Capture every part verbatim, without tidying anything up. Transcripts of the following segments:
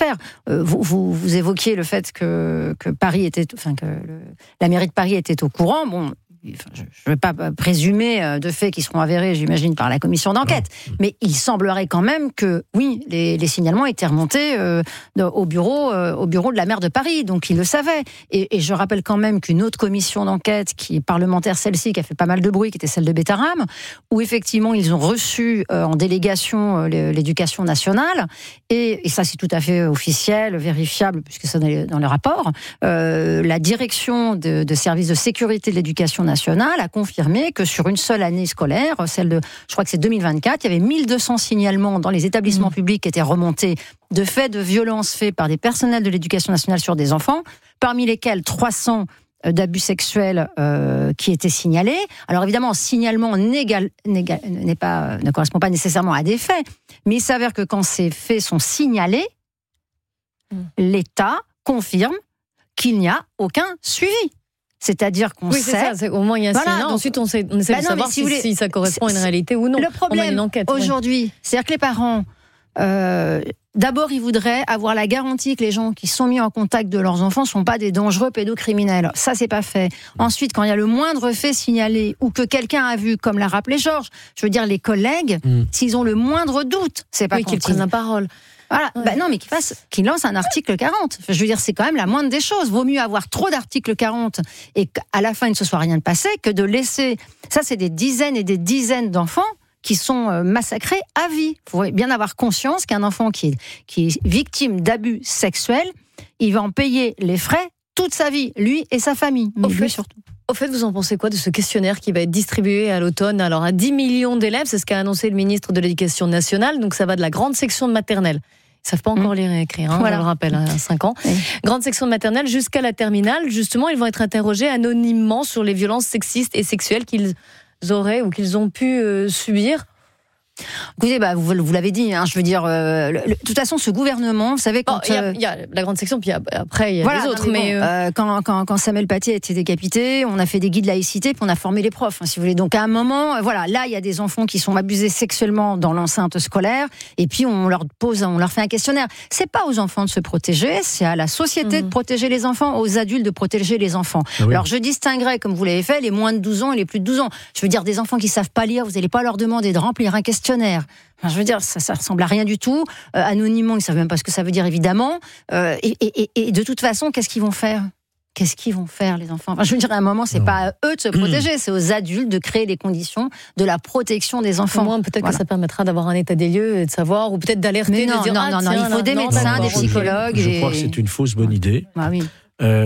faire. Euh, vous, vous, vous évoquiez le fait que, que Paris était, enfin que le, la mairie de Paris était au courant. Bon. Enfin, je ne vais pas présumer de faits qui seront avérés, j'imagine, par la commission d'enquête. Non. Mais il semblerait quand même que, oui, les, les signalements étaient remontés euh, au, bureau, euh, au bureau de la maire de Paris. Donc, il le savait. Et, et je rappelle quand même qu'une autre commission d'enquête, qui est parlementaire, celle-ci, qui a fait pas mal de bruit, qui était celle de Bétarame, où effectivement, ils ont reçu euh, en délégation euh, l'éducation nationale. Et, et ça, c'est tout à fait officiel, vérifiable, puisque ça est dans le rapport. Euh, la direction de, de services de sécurité de l'éducation nationale nationale a confirmé que sur une seule année scolaire, celle de, je crois que c'est deux mille vingt-quatre, il y avait mille deux cents signalements dans les établissements mmh. publics qui étaient remontés de faits de violences faits par des personnels de l'éducation nationale sur des enfants, parmi lesquels trois cents d'abus sexuels euh, qui étaient signalés. Alors évidemment, signalement n'égal, n'égal, n'est pas, ne correspond pas nécessairement à des faits, mais il s'avère que quand ces faits sont signalés, mmh. l'État confirme qu'il n'y a aucun suivi. C'est-à-dire qu'on oui, sait... c'est ça, c'est, au moins il y a voilà, signal, donc, ensuite on, sait, on essaie bah de non, savoir si, si, si ça correspond à une réalité ou non. Le problème, une enquête, aujourd'hui, oui. c'est-à-dire que les parents, euh, d'abord ils voudraient avoir la garantie que les gens qui sont mis en contact de leurs enfants ne sont pas des dangereux pédocriminels. Ça, c'est pas fait. Ensuite, quand il y a le moindre fait signalé, ou que quelqu'un a vu, comme l'a rappelé Georges, je veux dire, les collègues, mmh. s'ils ont le moindre doute, c'est pas oui, qu'ils prennent la parole. Voilà. Ouais. Bah non, mais qu'il fasse, qu'il lance un article quarante. Je veux dire, c'est quand même la moindre des choses. Vaut mieux avoir trop d'articles quarante et qu'à la fin, il ne se soit rien passé que de laisser... Ça, c'est des dizaines et des dizaines d'enfants qui sont massacrés à vie. Il faut bien avoir conscience qu'un enfant qui est, qui est victime d'abus sexuels, il va en payer les frais toute sa vie, lui et sa famille. Mais Au lui fait, surtout. Au fait, vous en pensez quoi de ce questionnaire qui va être distribué à l'automne? Alors, à dix millions d'élèves, c'est ce qu'a annoncé le ministre de l'Éducation nationale. Donc, ça va de la grande section de maternelle. Ils ne savent pas encore mmh. lire et écrire, hein, voilà. Je le rappelle, à cinq ans. Oui. Grande section de maternelle jusqu'à la terminale. Justement, ils vont être interrogés anonymement sur les violences sexistes et sexuelles qu'ils auraient ou qu'ils ont pu euh, subir. Écoutez, bah, vous, vous l'avez dit, hein, je veux dire, euh, le, de toute façon, ce gouvernement, vous savez, quand... Il bon, y, y a la grande section, puis après, il y a voilà, les autres. Non, mais mais bon, euh... quand, quand, quand Samuel Paty a été décapité, on a fait des guides laïcité, puis on a formé les profs, hein, si vous voulez. Donc, à un moment, voilà, là, il y a des enfants qui sont abusés sexuellement dans l'enceinte scolaire, et puis on leur pose, on leur fait un questionnaire. C'est pas aux enfants de se protéger, c'est à la société mmh. de protéger les enfants, aux adultes de protéger les enfants. Ah oui. Alors, je distinguerais, comme vous l'avez fait, les moins de douze ans et les plus de douze ans. Je veux dire, des enfants qui savent pas lire, vous n'allez pas leur demander de remplir un questionnaire. Enfin, je veux dire, ça, ça ressemble à rien du tout. Euh, anonymement, ils savent même pas ce que ça veut dire, évidemment. Euh, et, et, et de toute façon, qu'est-ce qu'ils vont faire ? Qu'est-ce qu'ils vont faire, les enfants ? Enfin, je veux dire, à un moment, c'est non. pas à eux de se protéger, c'est aux adultes de créer les conditions de la protection des enfants. Au moins, peut-être voilà. que ça permettra d'avoir un état des lieux et de savoir, ou peut-être d'alerter, Mais non, de dire, non, ah, non, tiens, non, il faut des non, médecins, non, des psychologues. Je, et... je crois que c'est une fausse bonne idée. Ah oui. Euh,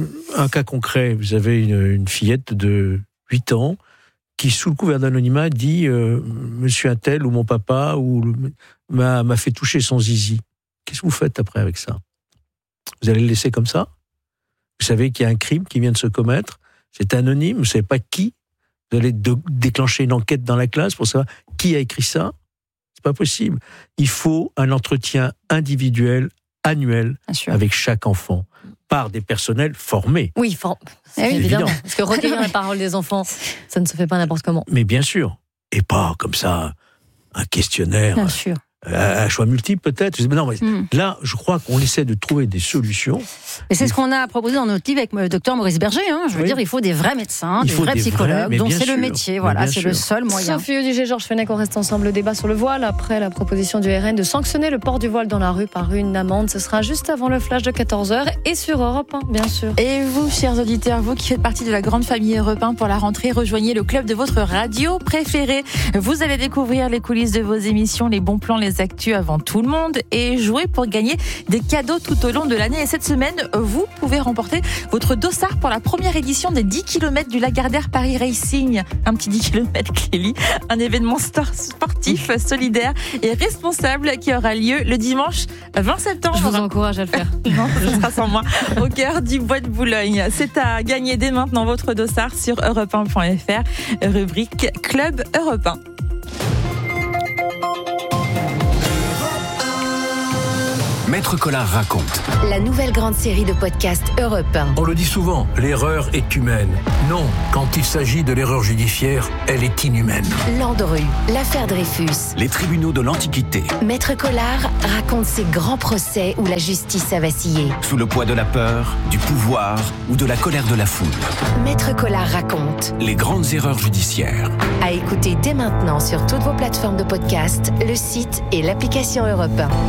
un cas concret, vous avez une, une fillette de huit ans qui, sous le couvert d'anonymat, dit euh, « Monsieur Untel ou mon papa ou le, m'a, m'a fait toucher son zizi ». Qu'est-ce que vous faites après avec ça ? Vous allez le laisser comme ça ? Vous savez qu'il y a un crime qui vient de se commettre, c'est anonyme, vous ne savez pas qui. Vous allez de, déclencher une enquête dans la classe pour savoir qui a écrit ça. C'est pas possible. Il faut un entretien individuel, annuel, avec chaque enfant, par des personnels formés. Oui, for... c'est oui, évident. évident. Parce que recueillir la parole des enfants, ça ne se fait pas n'importe comment. Mais bien sûr. Et pas comme ça, un questionnaire. Bien sûr. À choix multiples peut-être. Non, mais mm. là, je crois qu'on essaie de trouver des solutions. Et c'est ce qu'on a proposé dans notre livre avec le docteur Maurice Berger. Hein. Je veux oui. dire, il faut des vrais médecins, il des vrais des psychologues, vrais, dont c'est sûr. le métier. Voilà, c'est sûr. le seul moyen. Sophie Audiger, Georges Fenech, on reste ensemble. Le débat sur le voile après la proposition du R N de sanctionner le port du voile dans la rue par une amende. Ce sera juste avant le flash de quatorze heures et sur Europe un, bien sûr. Et vous, chers auditeurs, vous qui faites partie de la grande famille Europe un pour la rentrée, rejoignez le club de votre radio préférée. Vous allez découvrir les coulisses de vos émissions, les bons plans, les actus avant tout le monde et jouer pour gagner des cadeaux tout au long de l'année. Et cette semaine, vous pouvez remporter votre dossard pour la première édition des dix kilomètres du Lagardère Paris Racing. Un petit dix kilomètres, Clélie. Un événement sportif, solidaire et responsable qui aura lieu le dimanche vingt septembre. Je vous encourage à le faire. Non, ce sera sans moi. Au cœur du bois de Boulogne. C'est à gagner dès maintenant votre dossard sur europe un point f r, rubrique Club Europe un. Maître Collard raconte. La nouvelle grande série de podcasts Europe un. On le dit souvent, l'erreur est humaine. Non, quand il s'agit de l'erreur judiciaire, elle est inhumaine. Landru, l'affaire Dreyfus. Les tribunaux de l'Antiquité. Maître Collard raconte ces grands procès où la justice a vacillé. Sous le poids de la peur, du pouvoir ou de la colère de la foule. Maître Collard raconte. Les grandes erreurs judiciaires. À écouter dès maintenant sur toutes vos plateformes de podcast, le site et l'application Europe un.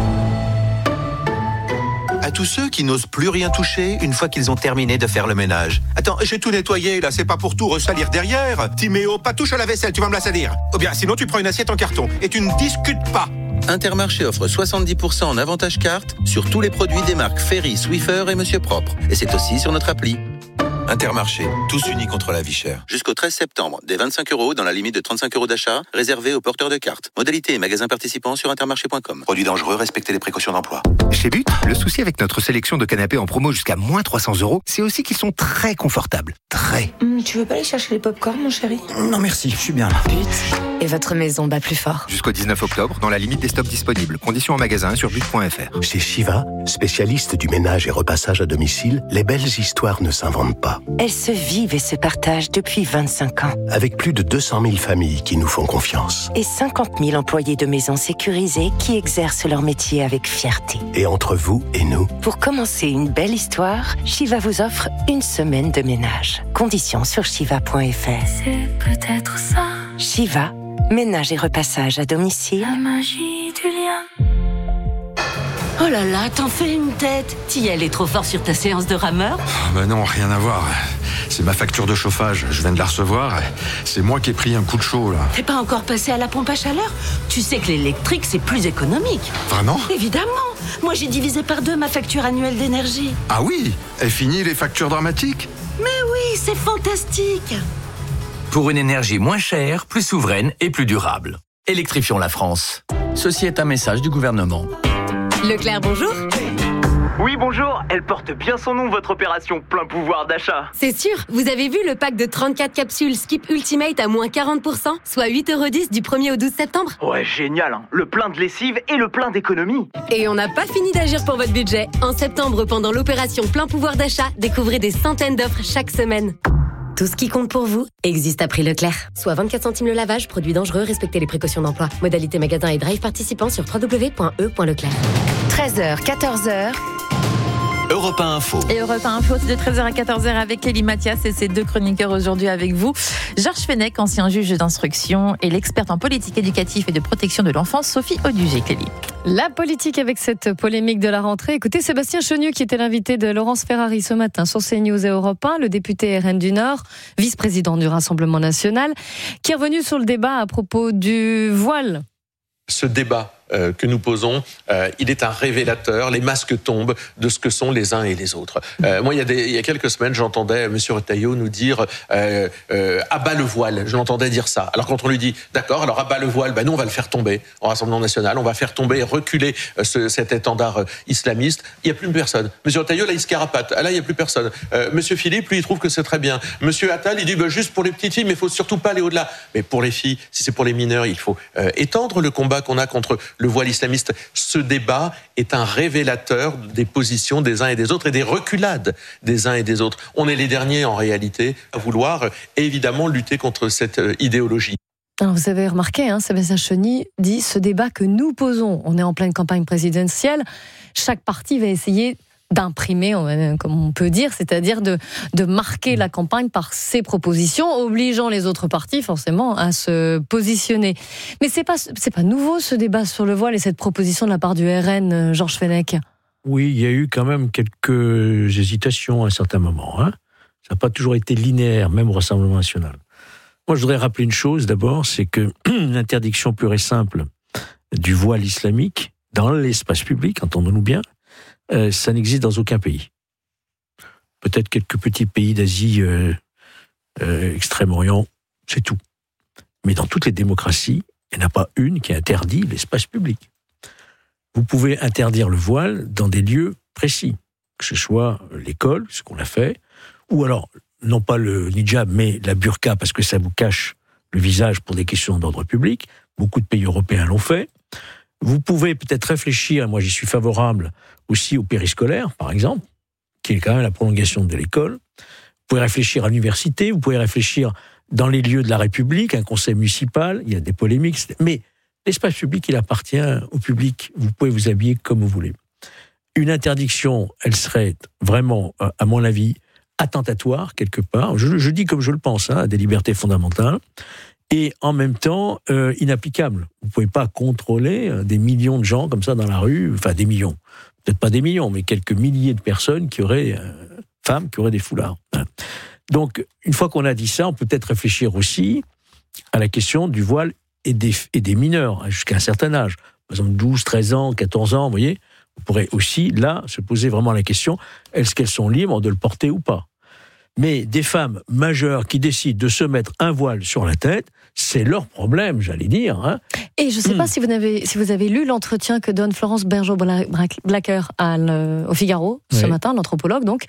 À tous ceux qui n'osent plus rien toucher une fois qu'ils ont terminé de faire le ménage. Attends, j'ai tout nettoyé là, c'est pas pour tout ressalir derrière. Timéo, pas touche à la vaisselle, tu vas me la salir. Ou bien sinon tu prends une assiette en carton et tu ne discutes pas. Intermarché offre soixante-dix pour cent en avantage carte sur tous les produits des marques Ferry, Swiffer et Monsieur Propre. Et c'est aussi sur notre appli. Intermarché, tous unis contre la vie chère. Jusqu'au treize septembre, des vingt-cinq euros dans la limite de trente-cinq euros d'achat, réservés aux porteurs de cartes. Modalité et magasins participants sur intermarché point com. Produits dangereux, respectez les précautions d'emploi. Chez But, le souci avec notre sélection de canapés en promo jusqu'à moins trois cents euros, c'est aussi qu'ils sont très confortables. Très. Mmh, tu veux pas aller chercher les pop-corn, mon chéri? Non merci, je suis bien là. But et votre maison bat plus fort. Jusqu'au dix-neuf octobre, dans la limite des stocks disponibles. Conditions en magasin sur but point f r. Chez Shiva, spécialiste du ménage et repassage à domicile, les belles histoires ne s'inventent pas. Elles se vivent et se partagent depuis vingt-cinq ans. Avec plus de deux cent mille familles qui nous font confiance. Et cinquante mille employés de maisons sécurisées qui exercent leur métier avec fierté. Et entre vous et nous, pour commencer une belle histoire, Shiva vous offre une semaine de ménage. Conditions sur shiva point f r. C'est peut-être ça. Shiva, ménage et repassage à domicile. La magie du lien. Oh là là, t'en fais une tête. T'y allais trop fort sur ta séance de rameur? Oh bah non, rien à voir. C'est ma facture de chauffage, je viens de la recevoir. C'est moi qui ai pris un coup de chaud, là. T'es pas encore passé à la pompe à chaleur? Tu sais que l'électrique, c'est plus économique. Vraiment? Évidemment. Moi, j'ai divisé par deux ma facture annuelle d'énergie. Ah oui? Et fini les factures dramatiques? Mais oui, c'est fantastique. Pour une énergie moins chère, plus souveraine et plus durable. Électrifions la France. Ceci est un message du gouvernement. Leclerc, bonjour. Oui, bonjour. Elle porte bien son nom, votre opération plein pouvoir d'achat. C'est sûr. Vous avez vu le pack de trente-quatre capsules Skip Ultimate à moins quarante pour cent, soit huit euros dix du premier au douze septembre? Ouais, génial. Hein. Le plein de lessive et le plein d'économie. Et on n'a pas fini d'agir pour votre budget. En septembre, pendant l'opération plein pouvoir d'achat, découvrez des centaines d'offres chaque semaine. Tout ce qui compte pour vous existe à prix Leclerc. Soit vingt-quatre centimes le lavage, produit dangereux, respectez les précautions d'emploi. Modalité magasin et drive participants sur w w w point e point leclerc. treize heures, quatorze heures. Europe un Info. Et Europe un Info, c'est de treize heures à quatorze heures avec Elie Mathias et ses deux chroniqueurs aujourd'hui avec vous. Georges Fenech, ancien juge d'instruction, et l'experte en politique éducative et de protection de l'enfance, Sophie Audugé. La politique avec cette polémique de la rentrée. Écoutez, Sébastien Chenu, qui était l'invité de Laurence Ferrari ce matin sur CNews et Europe un, le député R N du Nord, vice-président du Rassemblement national, qui est revenu sur le débat à propos du voile. Ce débat euh, que nous posons, euh, il est un révélateur. Les masques tombent de ce que sont les uns et les autres. Euh, moi, il y, a des, il y a quelques semaines, j'entendais M. Retailleau nous dire euh, euh, « abat le voile ». Je l'entendais dire ça. Alors quand on lui dit « d'accord, alors abat le voile ben, », nous, on va le faire tomber en Rassemblement national. On va faire tomber, reculer euh, ce, cet étendard euh, islamiste. Il n'y a plus personne. M. Retailleau, là, il se carapate. Ah, là, il n'y a plus personne. Euh, M. Philippe, lui, il trouve que c'est très bien. M. Attal, il dit ben, « juste pour les petites filles, mais il ne faut surtout pas aller au-delà ». Mais pour les filles, si c'est pour les mineurs, il faut euh, étendre le combat qu'on a contre le voile islamiste. Ce débat est un révélateur des positions des uns et des autres et des reculades des uns et des autres. On est les derniers, en réalité, à vouloir évidemment lutter contre cette idéologie. Alors vous avez remarqué, hein, Sébastien Chenu dit ce débat que nous posons. On est en pleine campagne présidentielle. Chaque parti va essayer d'imprimer, comme on peut dire, c'est-à-dire de, de marquer la campagne par ses propositions, obligeant les autres partis forcément à se positionner. Mais c'est pas, c'est pas nouveau ce débat sur le voile et cette proposition de la part du R N, Georges Fenech. Oui, il y a eu quand même quelques hésitations à un certain moment. Hein. Ça n'a pas toujours été linéaire, même au Rassemblement national. Moi, je voudrais rappeler une chose d'abord, c'est que l'interdiction pure et simple du voile islamique dans l'espace public, entendons-nous bien, Euh, ça n'existe dans aucun pays. Peut-être quelques petits pays d'Asie, euh, euh, Extrême-Orient, c'est tout. Mais dans toutes les démocraties, il n'y en a pas une qui interdit l'espace public. Vous pouvez interdire le voile dans des lieux précis, que ce soit l'école, ce qu'on a fait, ou alors, non pas le hijab, mais la burqa, parce que ça vous cache le visage pour des questions d'ordre public. Beaucoup de pays européens l'ont fait. Vous pouvez peut-être réfléchir, moi j'y suis favorable aussi au périscolaire, par exemple, qui est quand même la prolongation de l'école. Vous pouvez réfléchir à l'université, vous pouvez réfléchir dans les lieux de la République, un conseil municipal, il y a des polémiques, mais l'espace public, il appartient au public. Vous pouvez vous habiller comme vous voulez. Une interdiction, elle serait vraiment, à mon avis, attentatoire, quelque part. Je, je dis comme je le pense, hein, à des libertés fondamentales. Et en même temps, euh, inapplicable. Vous ne pouvez pas contrôler euh, des millions de gens comme ça dans la rue, enfin des millions, peut-être pas des millions, mais quelques milliers de personnes qui auraient, euh, femmes qui auraient des foulards. Hein. Donc, une fois qu'on a dit ça, on peut peut-être réfléchir aussi à la question du voile et des, et des mineurs, hein, jusqu'à un certain âge. Par exemple, douze, treize ans, quatorze ans, vous voyez, on pourrait aussi, là, se poser vraiment la question, est-ce qu'elles sont libres de le porter ou pas ? Mais des femmes majeures qui décident de se mettre un voile sur la tête, c'est leur problème, j'allais dire. Hein. Et je ne sais mmh. pas si vous, avez, si vous avez lu l'entretien que donne Florence Bergeau-Blacker au Figaro oui. ce matin, l'anthropologue, donc,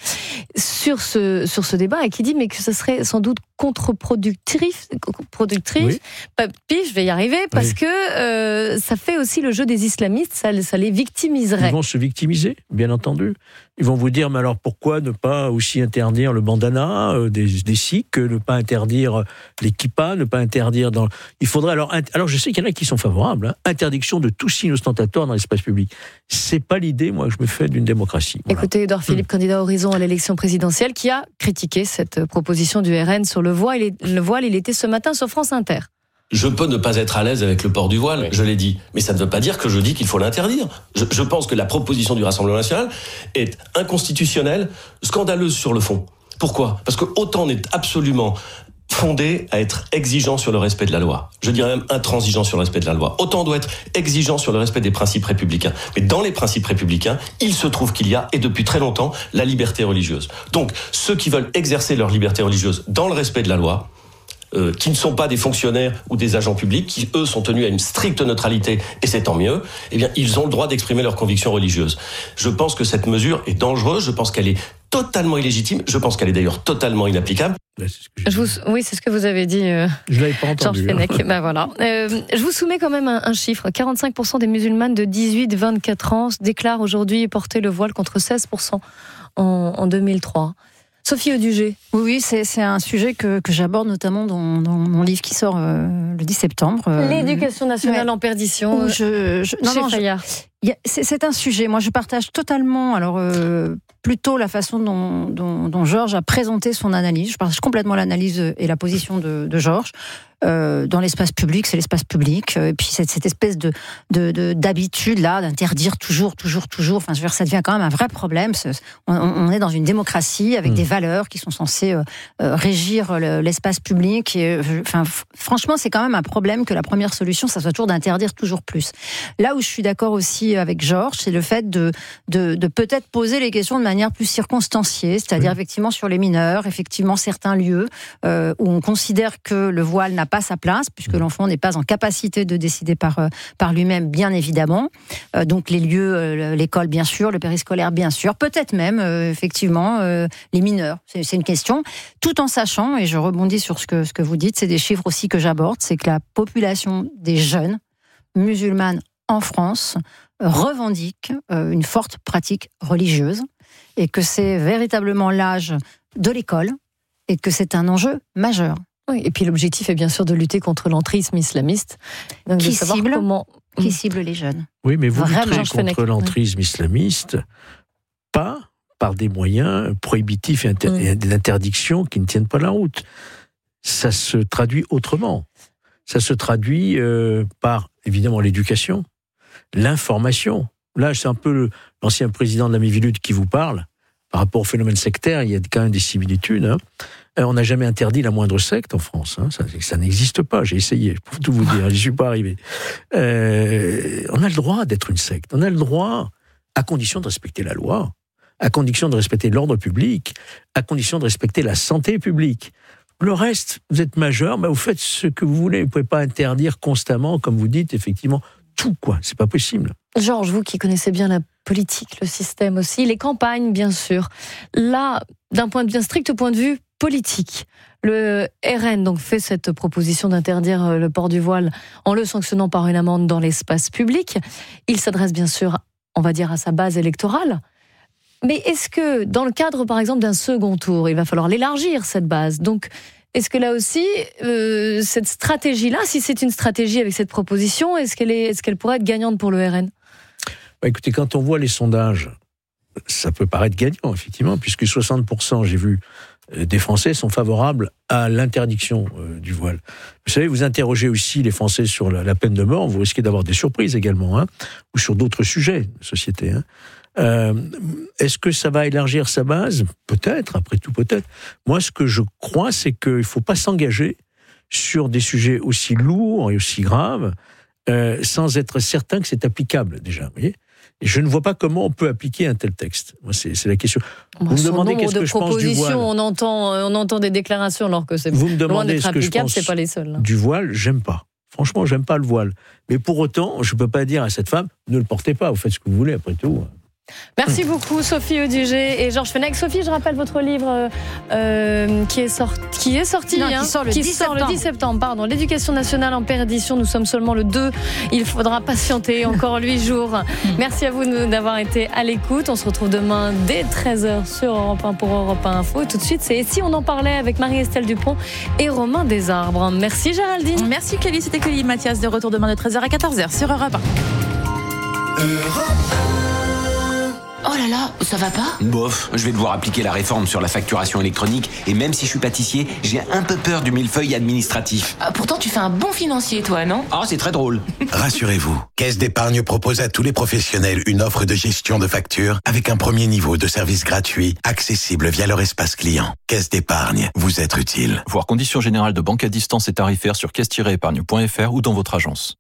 sur ce, sur ce débat, et qui dit mais que ce serait sans doute contre-productif, productif, oui. puis je vais y arriver, parce oui. que euh, ça fait aussi le jeu des islamistes, ça, ça les victimiserait. Ils vont se victimiser, bien entendu. Ils vont vous dire, mais alors pourquoi ne pas aussi interdire le bandana euh, des, des sikhs, ne pas interdire les kippas, ne pas interdire dans... Il faudrait alors... Alors je sais qu'il y en a qui sont favorables, hein, interdiction de tout signe ostentatoire dans l'espace public. C'est pas l'idée, moi, que je me fais d'une démocratie. Voilà. Écoutez, Édouard Philippe, mmh. candidat Horizon à l'élection présidentielle, qui a critiqué cette proposition du R N sur le voile. Il, le voile, il était ce matin sur France Inter. Je peux ne pas être à l'aise avec le port du voile, oui. je l'ai dit. Mais ça ne veut pas dire que je dis qu'il faut l'interdire. Je, je pense que la proposition du Rassemblement national est inconstitutionnelle, scandaleuse sur le fond. Pourquoi ? Parce que autant on est absolument fondé à être exigeant sur le respect de la loi. Je dirais même intransigeant sur le respect de la loi. Autant on doit être exigeant sur le respect des principes républicains. Mais dans les principes républicains, il se trouve qu'il y a, et depuis très longtemps, la liberté religieuse. Donc, ceux qui veulent exercer leur liberté religieuse dans le respect de la loi, Euh, qui ne sont pas des fonctionnaires ou des agents publics, qui eux sont tenus à une stricte neutralité, et c'est tant mieux, eh bien ils ont le droit d'exprimer leurs convictions religieuses. Je pense que cette mesure est dangereuse, je pense qu'elle est totalement illégitime, je pense qu'elle est d'ailleurs totalement inapplicable. Je vous, oui, c'est ce que vous avez dit, euh, je l'avais pas entendu, Georges Fenech. Ben voilà. Euh, je vous soumets quand même un, un chiffre. quarante-cinq pour cent des musulmanes de dix-huit à vingt-quatre ans déclarent aujourd'hui porter le voile contre seize pour cent en, en deux mille trois. Sophie Audugé. Oui, oui, c'est, c'est un sujet que, que j'aborde notamment dans, dans mon livre qui sort euh, le dix septembre. Euh, L'éducation nationale ouais. en perdition. Je, je, non, chez non, Fayard. Je, c'est, c'est un sujet. Moi, je partage totalement. Alors, euh, plutôt la façon dont, dont, dont Georges a présenté son analyse. Je partage complètement l'analyse et la position de, de Georges. Euh, dans l'espace public, c'est l'espace public. Et puis cette, cette espèce de, de, de d'habitude là, d'interdire toujours, toujours, toujours. Enfin, je veux dire, ça devient quand même un vrai problème. On, on est dans une démocratie avec mmh. des valeurs qui sont censées euh, euh, régir le, l'espace public. Et, euh, enfin, f- franchement, c'est quand même un problème que la première solution, ça soit toujours d'interdire toujours plus. Là où je suis d'accord aussi avec Georges, c'est le fait de, de, de peut-être poser les questions de manière plus circonstanciée, c'est-à-dire mmh. effectivement sur les mineurs, effectivement certains lieux euh, où on considère que le voile n'a pas sa place, puisque l'enfant n'est pas en capacité de décider par, euh, par lui-même, bien évidemment. Euh, donc les lieux, euh, l'école bien sûr, le périscolaire bien sûr, peut-être même euh, effectivement euh, les mineurs, c'est, c'est une question, tout en sachant, et je rebondis sur ce que, ce que vous dites, c'est des chiffres aussi que j'aborde, c'est que la population des jeunes musulmanes en France revendique euh, une forte pratique religieuse, et que c'est véritablement l'âge de l'école, et que c'est un enjeu majeur. Oui, et puis l'objectif est bien sûr de lutter contre l'entrisme islamiste. Donc qui, de savoir cible, comment... qui cible les jeunes. Oui, mais vous Vraiment, luttez contre l'entrisme islamiste, pas par des moyens prohibitifs et, inter- mmh. et d'interdictions qui ne tiennent pas la route. Ça se traduit autrement. Ça se traduit euh, par, évidemment, l'éducation, l'information. Là, c'est un peu le, l'ancien président de la Miviludes qui vous parle. Par rapport au phénomène sectaire, il y a quand même des similitudes. Hein. On n'a jamais interdit la moindre secte en France. Hein. Ça, ça n'existe pas. J'ai essayé, pour tout vous dire. Je n'y suis pas arrivé. Euh, on a le droit d'être une secte. On a le droit, à condition de respecter la loi, à condition de respecter l'ordre public, à condition de respecter la santé publique. Le reste, vous êtes majeur, bah vous faites ce que vous voulez. Vous ne pouvez pas interdire constamment, comme vous dites, effectivement, tout, quoi. C'est pas possible. Georges, vous qui connaissez bien la politique, le système aussi, les campagnes, bien sûr. Là, d'un point de vue, un strict point de vue politique. Le R N donc fait cette proposition d'interdire le port du voile en le sanctionnant par une amende dans l'espace public. Il s'adresse bien sûr, on va dire, à sa base électorale. Mais est-ce que, dans le cadre, par exemple, d'un second tour, il va falloir l'élargir, cette base ? Donc, est-ce que là aussi, euh, cette stratégie-là, si c'est une stratégie avec cette proposition, est-ce qu'elle est, est-ce qu'elle pourrait être gagnante pour le R N ? Bah, écoutez, quand on voit les sondages, ça peut paraître gagnant, effectivement, puisque soixante pour cent, j'ai vu, des Français sont favorables à l'interdiction euh, du voile. Vous savez, vous interrogez aussi les Français sur la, la peine de mort, vous risquez d'avoir des surprises également, hein, ou sur d'autres sujets de société. Hein. Euh, est-ce que ça va élargir sa base ? Peut-être, après tout, peut-être. Moi, ce que je crois, c'est qu'il ne faut pas s'engager sur des sujets aussi lourds et aussi graves euh, sans être certain que c'est applicable, déjà. Vous voyez ? Et je ne vois pas comment on peut appliquer un tel texte. Moi, c'est, c'est la question. Vous me demandez qu'est-ce que je pense du voile. On entend, on entend des déclarations alors que c'est Vous me loin d'être ce que applicable, je pense c'est pas les seuls. Hein. Du voile, j'aime pas. Franchement, j'aime pas le voile. Mais pour autant, je peux pas dire à cette femme, ne le portez pas, vous faites ce que vous voulez, après tout. Merci beaucoup Sophie Audiger et Georges Fenech. Sophie, je rappelle votre livre euh, qui est sorti, qui est sorti, non, hein, qui sort, le, qui dix sort le dix septembre. Pardon, l'Éducation nationale en perdition. Nous sommes seulement le deux. Il faudra patienter encore huit jours. Merci à vous d'avoir été à l'écoute. On se retrouve demain dès treize heures sur Europe un pour Europe un Info. Et tout de suite, c'est Et si on en parlait avec Marie-Estelle Dupont et Romain Desarbres. Merci Géraldine. Merci Clélie. C'était Clélie Mathias de retour demain de treize heures à quatorze heures sur Europe un. Europe. Oh là là, ça va pas ? Bof, je vais devoir appliquer la réforme sur la facturation électronique et même si je suis pâtissier, j'ai un peu peur du millefeuille administratif. Ah, pourtant tu fais un bon financier toi, non ? Ah, c'est très drôle. Rassurez-vous, Caisse d'épargne propose à tous les professionnels une offre de gestion de factures avec un premier niveau de service gratuit, accessible via leur espace client. Caisse d'épargne, vous êtes utile. Voir conditions générales de banque à distance et tarifaires sur caisse tiret épargne point f r ou dans votre agence.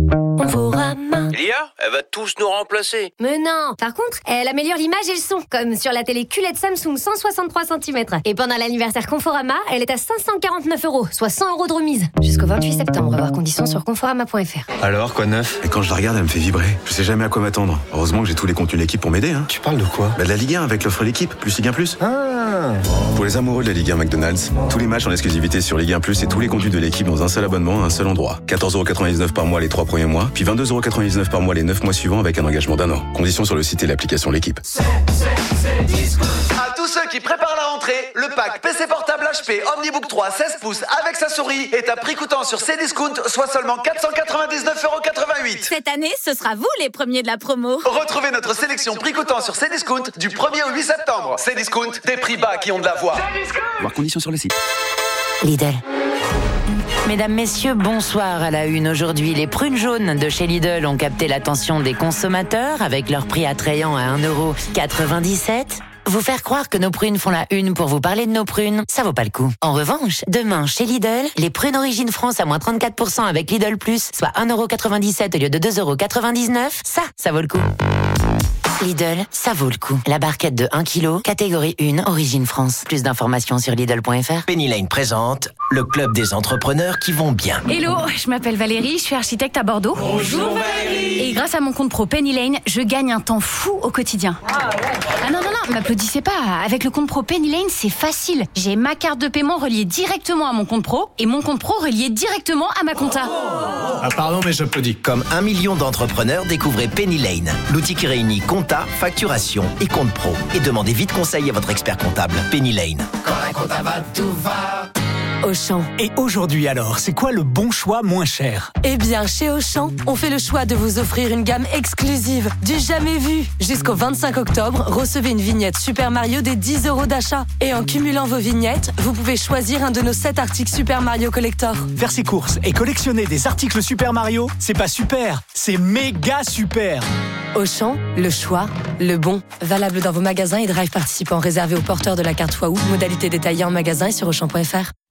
L'I A, elle va tous nous remplacer. Mais non. Par contre, elle améliore l'image et le son, comme sur la télé Q L E D Samsung cent soixante-trois centimètres. Et pendant l'anniversaire Conforama, elle est à cinq cent quarante-neuf euros, soit cent euros de remise. Jusqu'au vingt-huit septembre, voir conditions sur conforama point f r. Alors, quoi de neuf ? Et quand je la regarde, elle me fait vibrer. Je sais jamais à quoi m'attendre. Heureusement que j'ai tous les contenus de l'équipe pour m'aider. Hein. Tu parles de quoi ? Bah de la Ligue un avec l'offre l'équipe, plus Ligue un plus. Ah. Pour les amoureux de la Ligue un McDonald's, tous les matchs en exclusivité sur Ligue un plus et tous les contenus de l'équipe dans un seul abonnement à un seul endroit. quatorze euros quatre-vingt-dix-neuf par mois les trois premiers mois, puis vingt-deux euros quatre-vingt-dix-neuf par mois les neuf mois suivants avec un engagement d'un an. Conditions sur le site et l'application L'équipe. C'est, c'est, c'est disco. À tous ceux qui préparent la rentrée, le pack P C portable H P Omnibook trois seize pouces avec sa souris est à prix coûtant sur Cdiscount, soit seulement quatre cent quatre-vingt-dix-neuf euros quatre-vingt-huit. Cette année, ce sera vous les premiers de la promo. Retrouvez notre sélection prix coûtant sur Cdiscount du premier au huit septembre. Cdiscount, des prix bas qui ont de la voix. Voir conditions sur le site. Lidl. Mesdames, messieurs, bonsoir à la une. Aujourd'hui, les prunes jaunes de chez Lidl ont capté l'attention des consommateurs avec leur prix attrayant à un euro quatre-vingt-dix-sept. Vous faire croire que nos prunes font la une pour vous parler de nos prunes, ça vaut pas le coup. En revanche, demain, chez Lidl, les prunes Origine France à moins trente-quatre pour cent avec Lidl Plus, soit un euro quatre-vingt-dix-sept au lieu de deux euros quatre-vingt-dix-neuf, ça, ça vaut le coup. Lidl, ça vaut le coup. La barquette de un kilo, catégorie un, Origine France. Plus d'informations sur Lidl point f r. Penny Lane présente le club des entrepreneurs qui vont bien. Hello, je m'appelle Valérie, je suis architecte à Bordeaux. Bonjour Valérie. Et grâce à mon compte pro Penny Lane, je gagne un temps fou au quotidien. Ah ouais. Ah non, non, non, m'applaudissez pas. Avec le compte pro Penny Lane, c'est facile. J'ai ma carte de paiement reliée directement à mon compte pro et mon compte pro relié directement à ma compta. Ah pardon, mais j'applaudis. Comme un million d'entrepreneurs, découvrez Penny Lane, l'outil qui réunit compta, facturation et compte pro. Et demandez vite conseil à votre expert comptable. Penny Lane. Quand la compta va, tout va. Auchan. Et aujourd'hui alors, c'est quoi le bon choix moins cher ? Eh bien, chez Auchan, on fait le choix de vous offrir une gamme exclusive, du jamais vu. Jusqu'au vingt-cinq octobre, recevez une vignette Super Mario des dix euros d'achat. Et en cumulant vos vignettes, vous pouvez choisir un de nos sept articles Super Mario Collector. Faire ses courses et collectionner des articles Super Mario, c'est pas super, c'est méga super. Auchan, le choix, le bon. Valable dans vos magasins et drive participants réservés aux porteurs de la carte Waouh. Modalité détaillée en magasin et sur auchan point f r.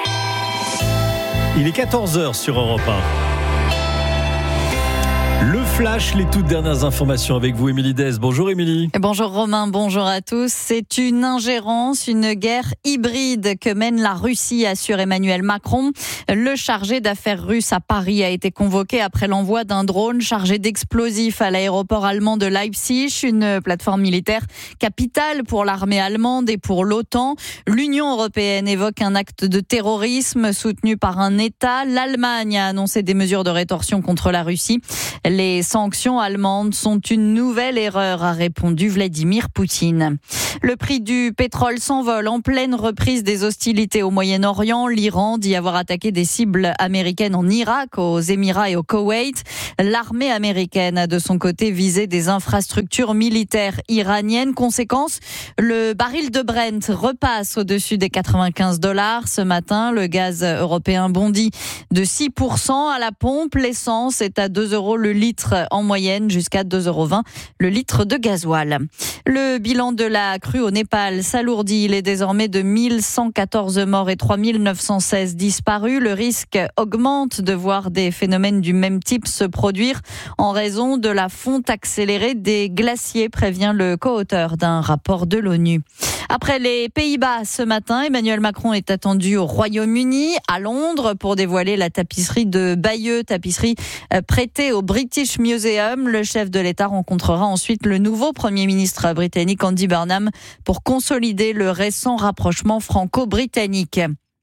Il est quatorze heures sur Europe un. Le flash, les toutes dernières informations avec vous, Émilie Dez. Bonjour Émilie. Bonjour Romain, bonjour à tous. C'est une ingérence, une guerre hybride que mène la Russie, assure Emmanuel Macron. Le chargé d'affaires russe à Paris a été convoqué après l'envoi d'un drone chargé d'explosifs à l'aéroport allemand de Leipzig, une plateforme militaire capitale pour l'armée allemande et pour l'OTAN. L'Union européenne évoque un acte de terrorisme soutenu par un État. L'Allemagne a annoncé des mesures de rétorsion contre la Russie. Les sanctions allemandes sont une nouvelle erreur, a répondu Vladimir Poutine. Le prix du pétrole s'envole en pleine reprise des hostilités au Moyen-Orient. L'Iran dit avoir attaqué des cibles américaines en Irak, aux Émirats et au Koweït. L'armée américaine a de son côté visé des infrastructures militaires iraniennes. Conséquence, le baril de Brent repasse au-dessus des quatre-vingt-quinze dollars. Ce matin, le gaz européen bondit de six pour cent à la pompe. L'essence est à deux euros le litre en moyenne, jusqu'à deux euros vingt le litre de gasoil. Le bilan de la crue au Népal s'alourdit. Il est désormais de mille cent quatorze morts et trois mille neuf cent seize disparus. Le risque augmente de voir des phénomènes du même type se produire en raison de la fonte accélérée des glaciers, prévient le co-auteur d'un rapport de l'ONU. Après les Pays-Bas ce matin, Emmanuel Macron est attendu au Royaume-Uni, à Londres, pour dévoiler la tapisserie de Bayeux, tapisserie prêtée au British Museum. Le chef de l'État rencontrera ensuite le nouveau Premier ministre britannique Andy Burnham pour consolider le récent rapprochement franco-britannique.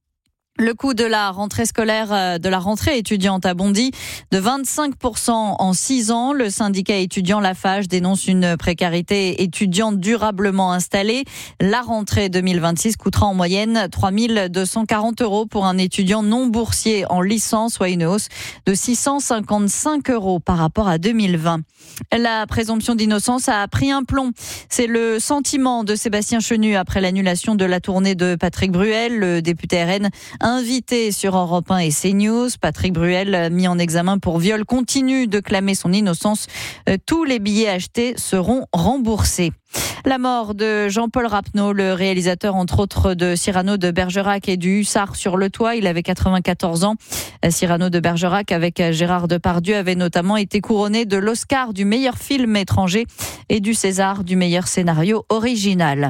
Le coût de la rentrée scolaire, de la rentrée étudiante a bondi de vingt-cinq pour cent en six ans. Le syndicat étudiant Lafarge dénonce une précarité étudiante durablement installée. La rentrée deux mille vingt-six coûtera en moyenne trois mille deux cent quarante euros pour un étudiant non boursier en licence, soit une hausse de six cent cinquante-cinq euros par rapport à deux mille vingt. La présomption d'innocence a pris un plomb. C'est le sentiment de Sébastien Chenu après l'annulation de la tournée de Patrick Bruel, le député R N invité sur Europe un et CNews. Patrick Bruel, mis en examen pour viol, continue de clamer son innocence. Tous les billets achetés seront remboursés. La mort de Jean-Paul Rapneau, le réalisateur entre autres de Cyrano de Bergerac et du Hussard sur le toit. Il avait quatre-vingt-quatorze ans. Cyrano de Bergerac, avec Gérard Depardieu, avait notamment été couronné de l'Oscar du meilleur film étranger et du César du meilleur scénario original.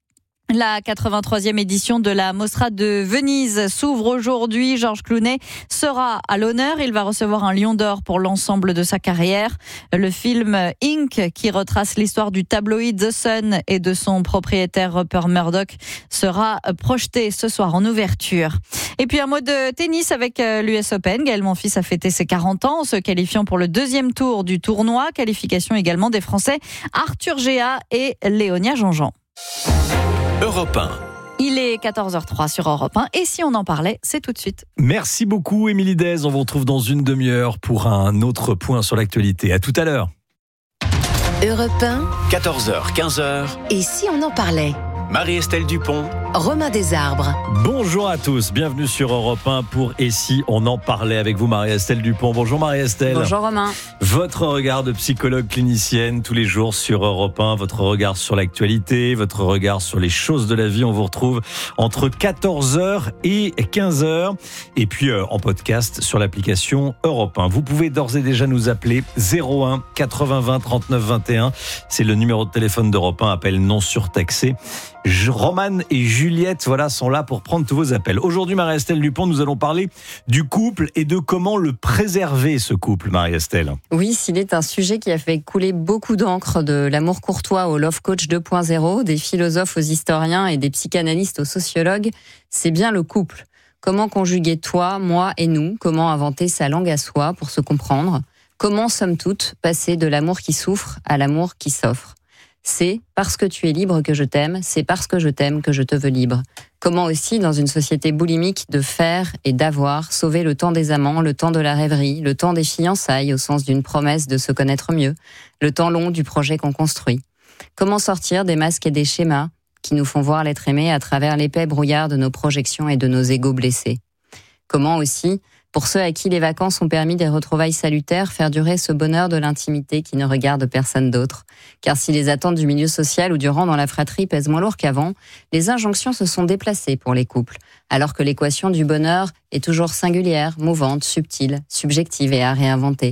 La quatre-vingt-troisième édition de la Mostra de Venise s'ouvre aujourd'hui. Georges Clooney sera à l'honneur. Il va recevoir un Lion d'Or pour l'ensemble de sa carrière. Le film Ink, qui retrace l'histoire du tabloïd The Sun et de son propriétaire Rupert Murdoch, sera projeté ce soir en ouverture. Et puis un mot de tennis avec l'U S Open. Gaël Monfils a fêté ses quarante ans en se qualifiant pour le deuxième tour du tournoi. Qualification également des Français Arthur Géat et Léonia Jean-Jean. Europe un. Il est quatorze heures trois sur Europe un et si on en parlait, c'est tout de suite. Merci beaucoup Émilie Dez. On vous retrouve dans une demi-heure pour un autre point sur l'actualité. À tout à l'heure. Europe un. quatorze heures, quinze heures. Et si on en parlait ? Marie-Estelle Dupont. Romain Desarbres. Bonjour à tous, bienvenue sur Europe un pour Et si on en parlait avec vous Marie-Estelle Dupont. Bonjour Marie-Estelle. Bonjour Romain. Votre regard de psychologue clinicienne tous les jours sur Europe un, votre regard sur l'actualité, votre regard sur les choses de la vie. On vous retrouve entre quatorze heures et quinze heures et puis euh, en podcast sur l'application Europe un. Vous pouvez d'ores et déjà nous appeler zéro un quatre-vingts vingt trente-neuf vingt et un. C'est le numéro de téléphone d'Europe un, appel non surtaxé. Roman et Juliette, voilà, sont là pour prendre tous vos appels. Aujourd'hui, Marie-Estelle Dupont, nous allons parler du couple et de comment le préserver, ce couple, Marie-Estelle. Oui, s'il est un sujet qui a fait couler beaucoup d'encre, de l'amour courtois au love coach deux point zéro, des philosophes aux historiens et des psychanalystes aux sociologues, c'est bien le couple. Comment conjuguer toi, moi et nous ? Comment inventer sa langue à soi pour se comprendre ? Comment, somme toute, passer de l'amour qui souffre à l'amour qui s'offre ? C'est parce que tu es libre que je t'aime, c'est parce que je t'aime que je te veux libre. Comment aussi, dans une société boulimique de faire et d'avoir, sauver le temps des amants, le temps de la rêverie, le temps des fiançailles au sens d'une promesse de se connaître mieux, le temps long du projet qu'on construit. Comment sortir des masques et des schémas qui nous font voir l'être aimé à travers l'épais brouillard de nos projections et de nos égos blessés. Comment aussi, pour ceux à qui les vacances ont permis des retrouvailles salutaires, faire durer ce bonheur de l'intimité qui ne regarde personne d'autre. Car si les attentes du milieu social ou du rang dans la fratrie pèsent moins lourd qu'avant, les injonctions se sont déplacées pour les couples, alors que l'équation du bonheur est toujours singulière, mouvante, subtile, subjective et à réinventer.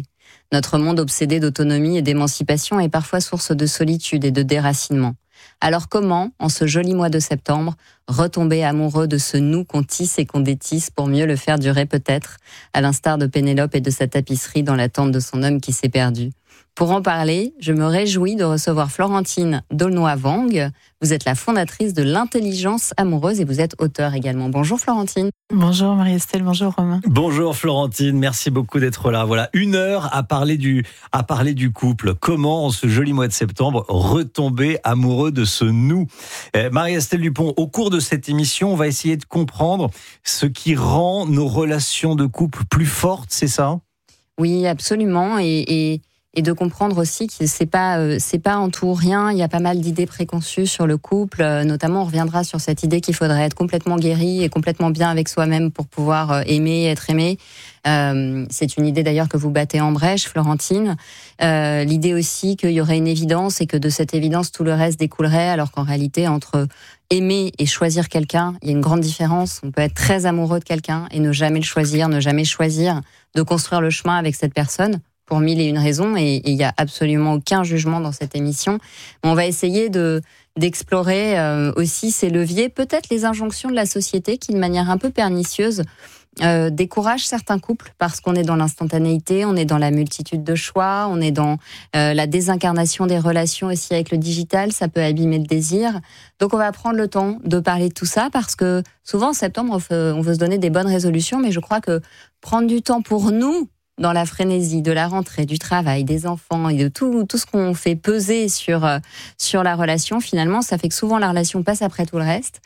Notre monde obsédé d'autonomie et d'émancipation est parfois source de solitude et de déracinement. Alors comment, en ce joli mois de septembre, retomber amoureux de ce nous qu'on tisse et qu'on détisse pour mieux le faire durer peut-être, à l'instar de Pénélope et de sa tapisserie dans l'attente de son homme qui s'est perdu. Pour en parler, je me réjouis de recevoir Florentine D'aulnoy-Wang. Vous êtes la fondatrice de l'intelligence amoureuse et vous êtes auteure également. Bonjour Florentine. Bonjour Marie-Estelle, bonjour Romain. Bonjour Florentine, merci beaucoup d'être là. Voilà, une heure à parler du, à parler du couple. Comment, en ce joli mois de septembre, retomber amoureux de ce nous. Eh, Marie-Estelle Dupont, au cours de cette émission, on va essayer de comprendre ce qui rend nos relations de couple plus fortes, c'est ça ? Oui, absolument. Et... et... Et de comprendre aussi que c'est pas euh, c'est pas en tout ou rien. Il y a pas mal d'idées préconçues sur le couple. Euh, notamment, on reviendra sur cette idée qu'il faudrait être complètement guéri et complètement bien avec soi-même pour pouvoir euh, aimer, être aimé. Euh, c'est une idée d'ailleurs que vous battez en brèche, Florentine. Euh, l'idée aussi qu'il y aurait une évidence et que de cette évidence tout le reste découlerait, alors qu'en réalité entre aimer et choisir quelqu'un, il y a une grande différence. On peut être très amoureux de quelqu'un et ne jamais le choisir, ne jamais choisir de construire le chemin avec cette personne. Pour mille et une raisons, et il n'y a absolument aucun jugement dans cette émission. On va essayer de, d'explorer euh, aussi ces leviers, peut-être les injonctions de la société qui, de manière un peu pernicieuse, euh, découragent certains couples parce qu'on est dans l'instantanéité, on est dans la multitude de choix, on est dans euh, la désincarnation des relations aussi avec le digital, ça peut abîmer le désir. Donc on va prendre le temps de parler de tout ça parce que souvent en septembre, on veut, on veut se donner des bonnes résolutions, mais je crois que prendre du temps pour nous, dans la frénésie de la rentrée, du travail, des enfants et de tout, tout ce qu'on fait peser sur, euh, sur la relation, finalement, ça fait que souvent la relation passe après tout le reste.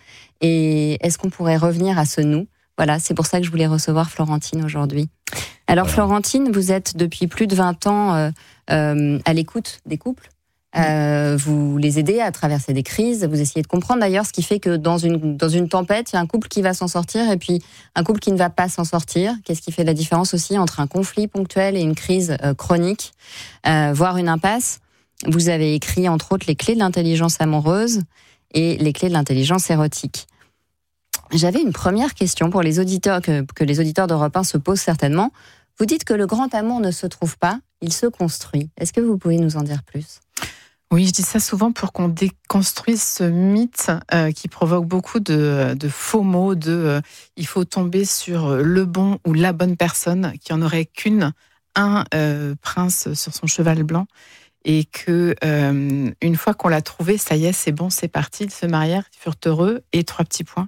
Et est-ce qu'on pourrait revenir à ce nous ? Voilà, c'est pour ça que je voulais recevoir Florentine aujourd'hui. Alors voilà. Florentine, vous êtes depuis plus de vingt ans euh, euh, à l'écoute des couples. Euh, vous les aidez à traverser des crises, vous essayez de comprendre d'ailleurs ce qui fait que dans une, dans une tempête, il y a un couple qui va s'en sortir et puis un couple qui ne va pas s'en sortir. Qu'est-ce qui fait la différence aussi entre un conflit ponctuel et une crise euh, chronique, euh, voire une impasse. Vous avez écrit entre autres les clés de l'intelligence amoureuse et les clés de l'intelligence érotique. J'avais une première question pour les auditeurs, que, que les auditeurs d'Europe un se posent certainement. Vous dites que le grand amour ne se trouve pas, il se construit. Est-ce que vous pouvez nous en dire plus ? Oui, je dis ça souvent pour qu'on déconstruise ce mythe euh, qui provoque beaucoup de, de faux mots, de euh, il faut tomber sur le bon ou la bonne personne, qu'il n'y en aurait qu'une, un euh, prince sur son cheval blanc, et que euh, une fois qu'on l'a trouvé, ça y est, c'est bon, c'est parti, ils se marièrent, ils furent heureux, et trois petits points.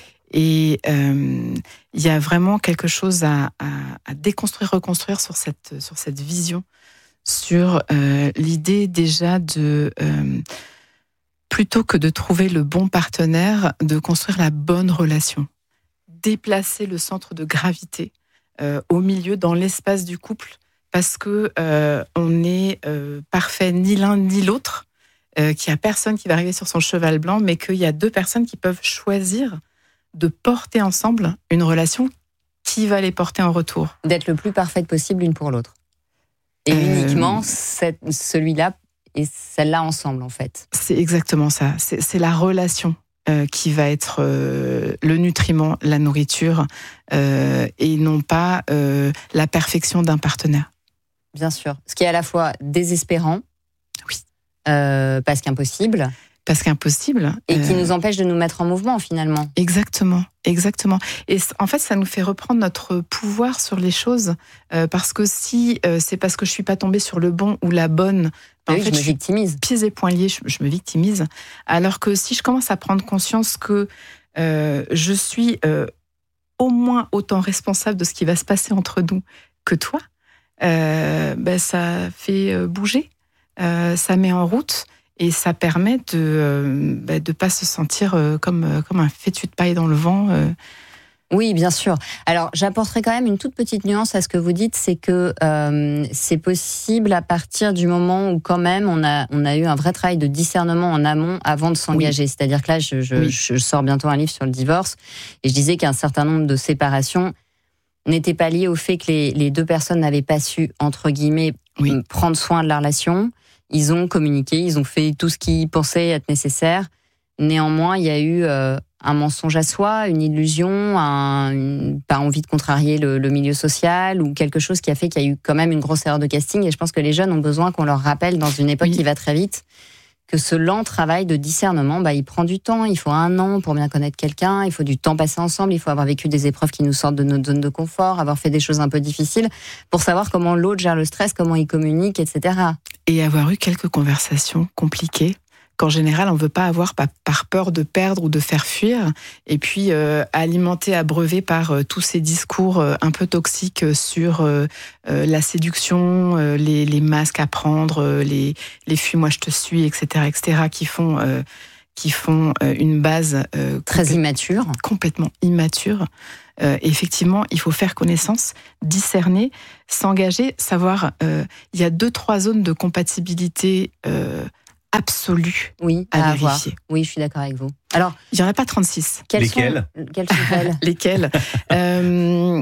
Et il euh, y a vraiment quelque chose à, à, à déconstruire, reconstruire sur cette, sur cette vision, sur euh, l'idée déjà de, euh, plutôt que de trouver le bon partenaire, de construire la bonne relation. Déplacer le centre de gravité euh, au milieu, dans l'espace du couple, parce que euh, on n'est euh, parfait ni l'un ni l'autre, euh, qu'il n'y a personne qui va arriver sur son cheval blanc, mais qu'il y a deux personnes qui peuvent choisir de porter ensemble une relation qui va les porter en retour. D'être le plus parfaite possible l'une pour l'autre. Et euh... uniquement cette, celui-là et celle-là ensemble, en fait. C'est exactement ça. C'est, c'est la relation euh, qui va être euh, le nutriment, la nourriture, euh, et non pas euh, la perfection d'un partenaire. Bien sûr. Ce qui est à la fois désespérant, oui, euh, parce qu'impossible. Parce qu'impossible. Et qui euh... nous empêche de nous mettre en mouvement, finalement. Exactement, exactement. Et en fait, ça nous fait reprendre notre pouvoir sur les choses. Euh, parce que si euh, c'est parce que je suis pas tombée sur le bon ou la bonne, ben oui, en fait, je me victimise. Pieds et poings liés, je, je me victimise. Alors que si je commence à prendre conscience que euh, je suis euh, au moins autant responsable de ce qui va se passer entre nous que toi, euh, ben ça fait bouger, euh, ça met en route. Et ça permet de euh, bah, de pas se sentir euh, comme euh, comme un fétu de paille dans le vent. Euh. Oui, bien sûr. Alors, j'apporterai quand même une toute petite nuance à ce que vous dites, c'est que euh, c'est possible à partir du moment où quand même on a on a eu un vrai travail de discernement en amont avant de s'engager. Oui. C'est-à-dire que là, je, je, oui. je sors bientôt un livre sur le divorce et je disais qu'un certain nombre de séparations n'étaient pas liées au fait que les, les deux personnes n'avaient pas su, entre guillemets, oui. prendre soin de la relation. Ils ont communiqué, ils ont fait tout ce qu'ils pensaient être nécessaire, Néanmoins, il y a eu euh, un mensonge à soi, une illusion, un, une, pas envie de contrarier le, le milieu social ou quelque chose qui a fait qu'il y a eu quand même une grosse erreur de casting. Et je pense que les jeunes ont besoin qu'on leur rappelle, dans une époque oui. qui va très vite, que ce lent travail de discernement, bah, il prend du temps. Il faut un an pour bien connaître quelqu'un. Il faut du temps passé ensemble. Il faut avoir vécu des épreuves qui nous sortent de notre zone de confort, avoir fait des choses un peu difficiles pour savoir comment l'autre gère le stress, comment il communique, et cetera. Et avoir eu quelques conversations compliquées qu'en général, on ne veut pas avoir par peur de perdre ou de faire fuir, et puis euh, alimenté, abreuvé par euh, tous ces discours euh, un peu toxiques sur euh, euh, la séduction, euh, les, les masques à prendre, euh, les, les fuis, moi je te suis, et cetera, et cetera, qui font, euh, qui font euh, une base euh, très immature, complètement immature. Euh, effectivement, il faut faire connaissance, discerner, s'engager, savoir. Euh, il y a deux, trois zones de compatibilité. Euh, absolue oui, à, à vérifier. Avoir. Oui, je suis d'accord avec vous. Alors, il n'y en a pas trente-six. Quelles Lesquelles sont, Quelles sont-elles Lesquelles euh,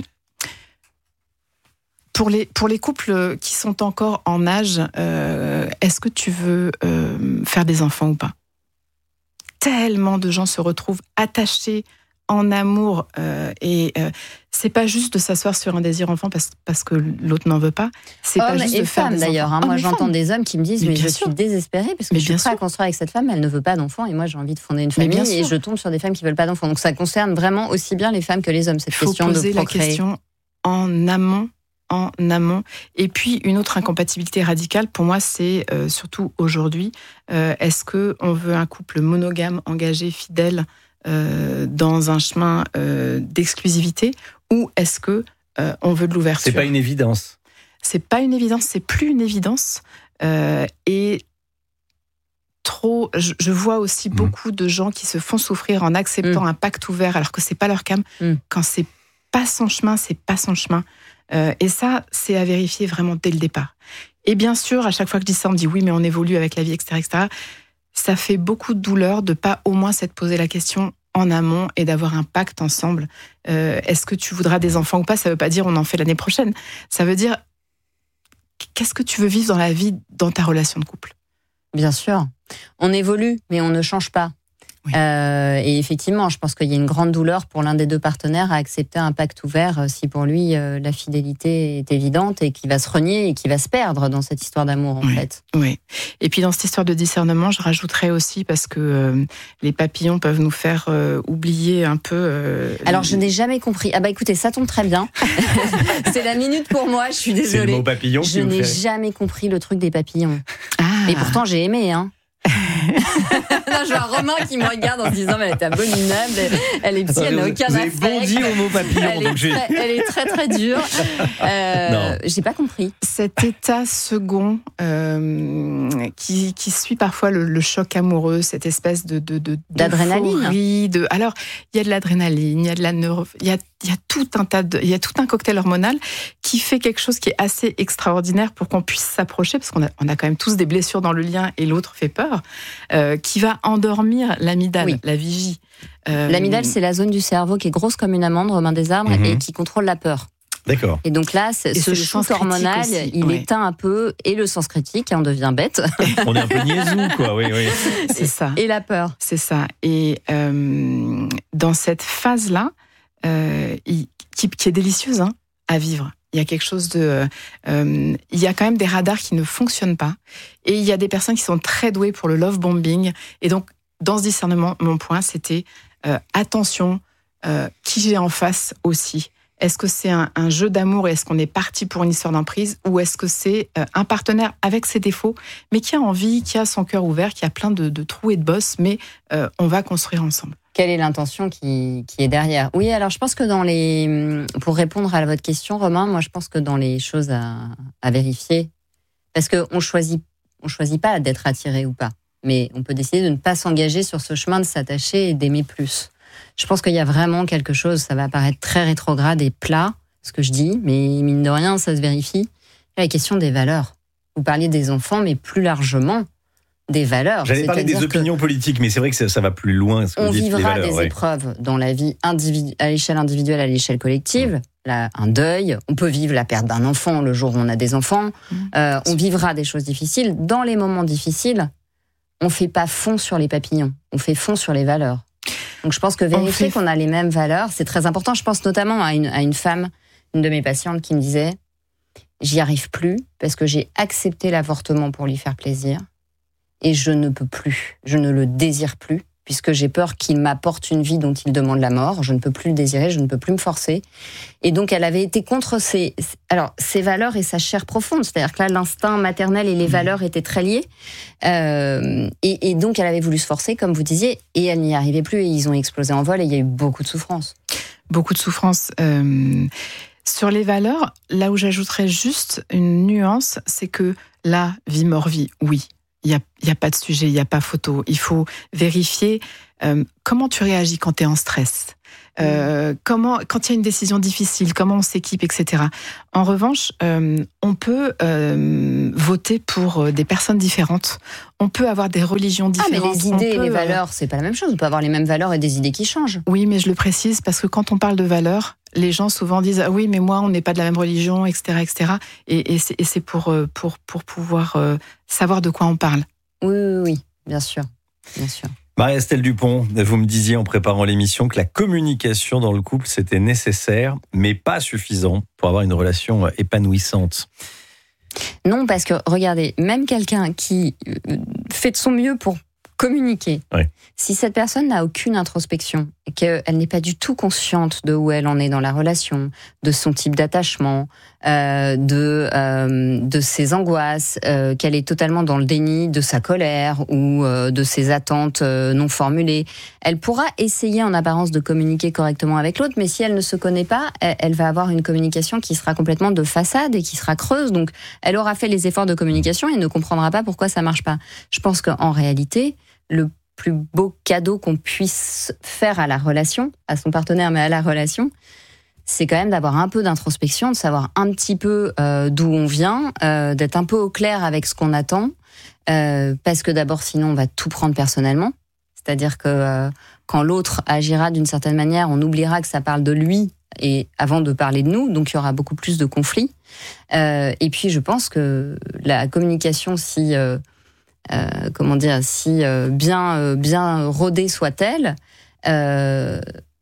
pour, les, pour les couples qui sont encore en âge, euh, est-ce que tu veux euh, faire des enfants ou pas ? Tellement de gens se retrouvent attachés en amour euh, et euh, c'est pas juste de s'asseoir sur un désir enfant parce, parce que l'autre n'en veut pas. C'est hommes pas juste et de faire femmes des d'ailleurs. Hein. Moi, j'entends femmes. des hommes qui me disent mais, mais je sûr. suis désespérée parce que mais je suis prêt sûr. à construire avec cette femme, elle ne veut pas d'enfants et moi j'ai envie de fonder une famille et je tombe sur des femmes qui veulent pas d'enfants. Donc ça concerne vraiment aussi bien les femmes que les hommes cette Faut question poser de procréer. La question en amont. en amont. Et puis, une autre incompatibilité radicale, pour moi, c'est euh, surtout aujourd'hui, euh, est-ce qu'on veut un couple monogame, engagé, fidèle, euh, dans un chemin euh, d'exclusivité, ou est-ce que euh, on veut de l'ouverture ? C'est pas une évidence. C'est pas une évidence, c'est plus une évidence. Euh, et trop, je, je vois aussi mmh. beaucoup de gens qui se font souffrir en acceptant mmh. un pacte ouvert, alors que c'est pas leur cam. Mmh. Quand c'est pas son chemin, c'est pas son chemin. Euh, et ça, c'est à vérifier vraiment dès le départ. Et bien sûr, à chaque fois que je dis ça, on me dit oui, mais on évolue avec la vie, et cetera, et cetera. Ça fait beaucoup de douleur de pas au moins s'être posé la question en amont et d'avoir un pacte ensemble. Euh, est-ce que tu voudras des enfants ou pas ? Ça veut pas dire on en fait l'année prochaine. Ça veut dire qu'est-ce que tu veux vivre dans la vie, dans ta relation de couple ? Bien sûr. On évolue, mais on ne change pas. Oui. Euh, et effectivement, je pense qu'il y a une grande douleur pour l'un des deux partenaires à accepter un pacte ouvert si pour lui euh, la fidélité est évidente et qu'il va se renier et qu'il va se perdre dans cette histoire d'amour en oui. fait. Oui. Et puis dans cette histoire de discernement, je rajouterais aussi parce que euh, les papillons peuvent nous faire euh, oublier un peu. Euh, Alors je n'ai jamais compris. Ah bah écoutez, ça tombe très bien. C'est la minute pour moi. Je suis désolée. C'est le mot papillon. Je qui n'ai fait... jamais compris le truc des papillons. Ah. Et pourtant j'ai aimé, hein. Non, je vois Romain qui me regarde en se disant mais elle est abominable, elle, elle est petite, elle n'a aucun affect. Vous avez bondi au mot papillon. Elle, donc est, très, elle est très très dure. Euh, j'ai pas compris. Cet état second euh, qui, qui suit parfois le, le choc amoureux, cette espèce de, de, de d'adrénaline. De, alors il y a de l'adrénaline, il y a de la neuro, il y a, il y a tout un tas de, il y a tout un cocktail hormonal qui fait quelque chose qui est assez extraordinaire pour qu'on puisse s'approcher parce qu'on a, on a quand même tous des blessures dans le lien et l'autre fait peur, euh, qui va endormir l'amygdale, oui. la vigie. Euh, l'amygdale, c'est la zone du cerveau qui est grosse comme une amande, Romain Desarbres, mm-hmm. et qui contrôle la peur. D'accord. Et donc là, c'est, ce shoot hormonal, aussi. il ouais. éteint un peu, et le sens critique, et on devient bête. On est un peu niaisou, quoi, oui, oui. C'est ça. Et la peur. C'est ça. Et euh, dans cette phase-là, euh, qui, qui est délicieuse hein, à vivre, il y a quelque chose de... Euh, il y a quand même des radars qui ne fonctionnent pas. Et il y a des personnes qui sont très douées pour le love bombing. Et donc, dans ce discernement, mon point, c'était euh, attention, euh, qui j'ai en face aussi. Est-ce que c'est un, un jeu d'amour et est-ce qu'on est parti pour une histoire d'emprise ou est-ce que c'est euh, un partenaire avec ses défauts, mais qui a envie, qui a son cœur ouvert, qui a plein de, de trous et de bosses, mais euh, on va construire ensemble. Quelle est l'intention qui, qui est derrière ? Oui, alors je pense que dans les... Pour répondre à votre question, Romain, moi je pense que dans les choses à, à vérifier, parce qu'on choisit, on choisit pas d'être attiré ou pas, mais on peut décider de ne pas s'engager sur ce chemin de s'attacher et d'aimer plus. Je pense qu'il y a vraiment quelque chose, ça va paraître très rétrograde et plat, ce que je dis, mais mine de rien, ça se vérifie. La question des valeurs. Vous parliez des enfants, mais plus largement, des valeurs. J'allais parler des opinions politiques, mais c'est vrai que ça, ça va plus loin. Ce que on vous dites, vivra les valeurs, des ouais. épreuves dans la vie individu- à l'échelle individuelle, à l'échelle collective. Mmh. Là, un deuil, on peut vivre la perte d'un enfant le jour où on a des enfants. Mmh. Euh, on vivra des choses difficiles. Dans les moments difficiles, on fait pas fond sur les papillons, on fait fond sur les valeurs. Donc je pense que vérifier fait... qu'on a les mêmes valeurs, c'est très important. Je pense notamment à une, à une femme, une de mes patientes qui me disait « J'y arrive plus parce que j'ai accepté l'avortement pour lui faire plaisir et je ne peux plus, je ne le désire plus puisque j'ai peur qu'il m'apporte une vie dont il demande la mort. Je ne peux plus le désirer, je ne peux plus me forcer. » Et donc, elle avait été contre ses, alors, ses valeurs et sa chair profonde. C'est-à-dire que là, l'instinct maternel et les valeurs étaient très liés. Euh, et, et donc, elle avait voulu se forcer, comme vous disiez, et elle n'y arrivait plus. Et ils ont explosé en vol et il y a eu beaucoup de souffrance. Beaucoup de souffrance. Euh, sur les valeurs, là où j'ajouterais juste une nuance, c'est que là, vie, mort, vie, oui. Il n'y a, y a pas de sujet, il n'y a pas photo. Il faut vérifier euh, comment tu réagis quand tu es en stress. Euh, comment, quand il y a une décision difficile, comment on s'équipe, et cetera. En revanche, euh, on peut euh, voter pour des personnes différentes. On peut avoir des religions différentes. Ah, mais les idées et peut, les valeurs, c'est pas la même chose. On peut avoir les mêmes valeurs et des idées qui changent. Oui, mais je le précise parce que quand on parle de valeurs, les gens souvent disent ah oui, mais moi, on n'est pas de la même religion, et cetera, et cetera. Et, et, c'est, et c'est pour pour pour pouvoir euh, savoir de quoi on parle. Oui, oui, oui, bien sûr, bien sûr. Marie-Estelle Dupont, vous me disiez en préparant l'émission que la communication dans le couple, c'était nécessaire, mais pas suffisant pour avoir une relation épanouissante. Non, parce que, regardez, même quelqu'un qui fait de son mieux pour communiquer, oui. Si cette personne n'a aucune introspection et qu'elle n'est pas du tout consciente de où elle en est dans la relation, de son type d'attachement, euh, de, euh, de ses angoisses, euh, qu'elle est totalement dans le déni de sa colère ou euh, de ses attentes euh, non formulées, elle pourra essayer en apparence de communiquer correctement avec l'autre, mais si elle ne se connaît pas, elle, elle va avoir une communication qui sera complètement de façade et qui sera creuse. Donc, elle aura fait les efforts de communication et ne comprendra pas pourquoi ça marche pas. Je pense qu'en réalité, le plus beau cadeau qu'on puisse faire à la relation, à son partenaire, mais à la relation, c'est quand même d'avoir un peu d'introspection, de savoir un petit peu euh, d'où on vient, euh, d'être un peu au clair avec ce qu'on attend, euh, parce que d'abord, sinon, on va tout prendre personnellement. C'est-à-dire que euh, quand l'autre agira d'une certaine manière, on oubliera que ça parle de lui et avant de parler de nous, donc il y aura beaucoup plus de conflits. Euh, et puis, je pense que la communication, si... Euh, Euh, comment dire, si euh, bien, euh, bien rodée soit-elle, euh,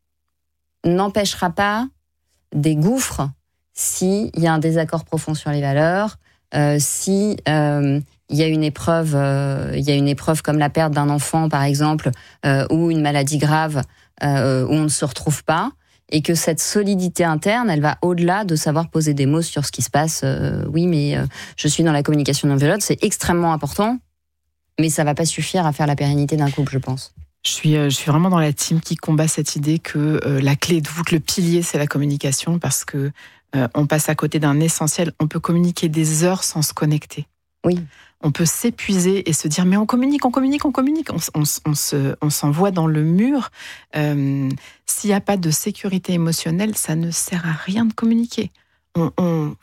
n'empêchera pas des gouffres s'il y a un désaccord profond sur les valeurs, euh, si euh, il y a une épreuve, euh, il y a une épreuve comme la perte d'un enfant, par exemple, euh, ou une maladie grave euh, où on ne se retrouve pas, et que cette solidité interne, elle va au-delà de savoir poser des mots sur ce qui se passe. Euh, oui, mais euh, je suis dans la communication non violente, c'est extrêmement important. Mais ça ne va pas suffire à faire la pérennité d'un couple, je pense. Je suis, je suis vraiment dans la team qui combat cette idée que euh, la clé de voûte, le pilier, c'est la communication, parce que euh, on passe à côté d'un essentiel. On peut communiquer des heures sans se connecter. Oui. On peut s'épuiser et se dire mais on communique, on communique, on communique. On, on, on, se, on s'envoie dans le mur. Euh, s'il n'y a pas de sécurité émotionnelle, ça ne sert à rien de communiquer. On, on,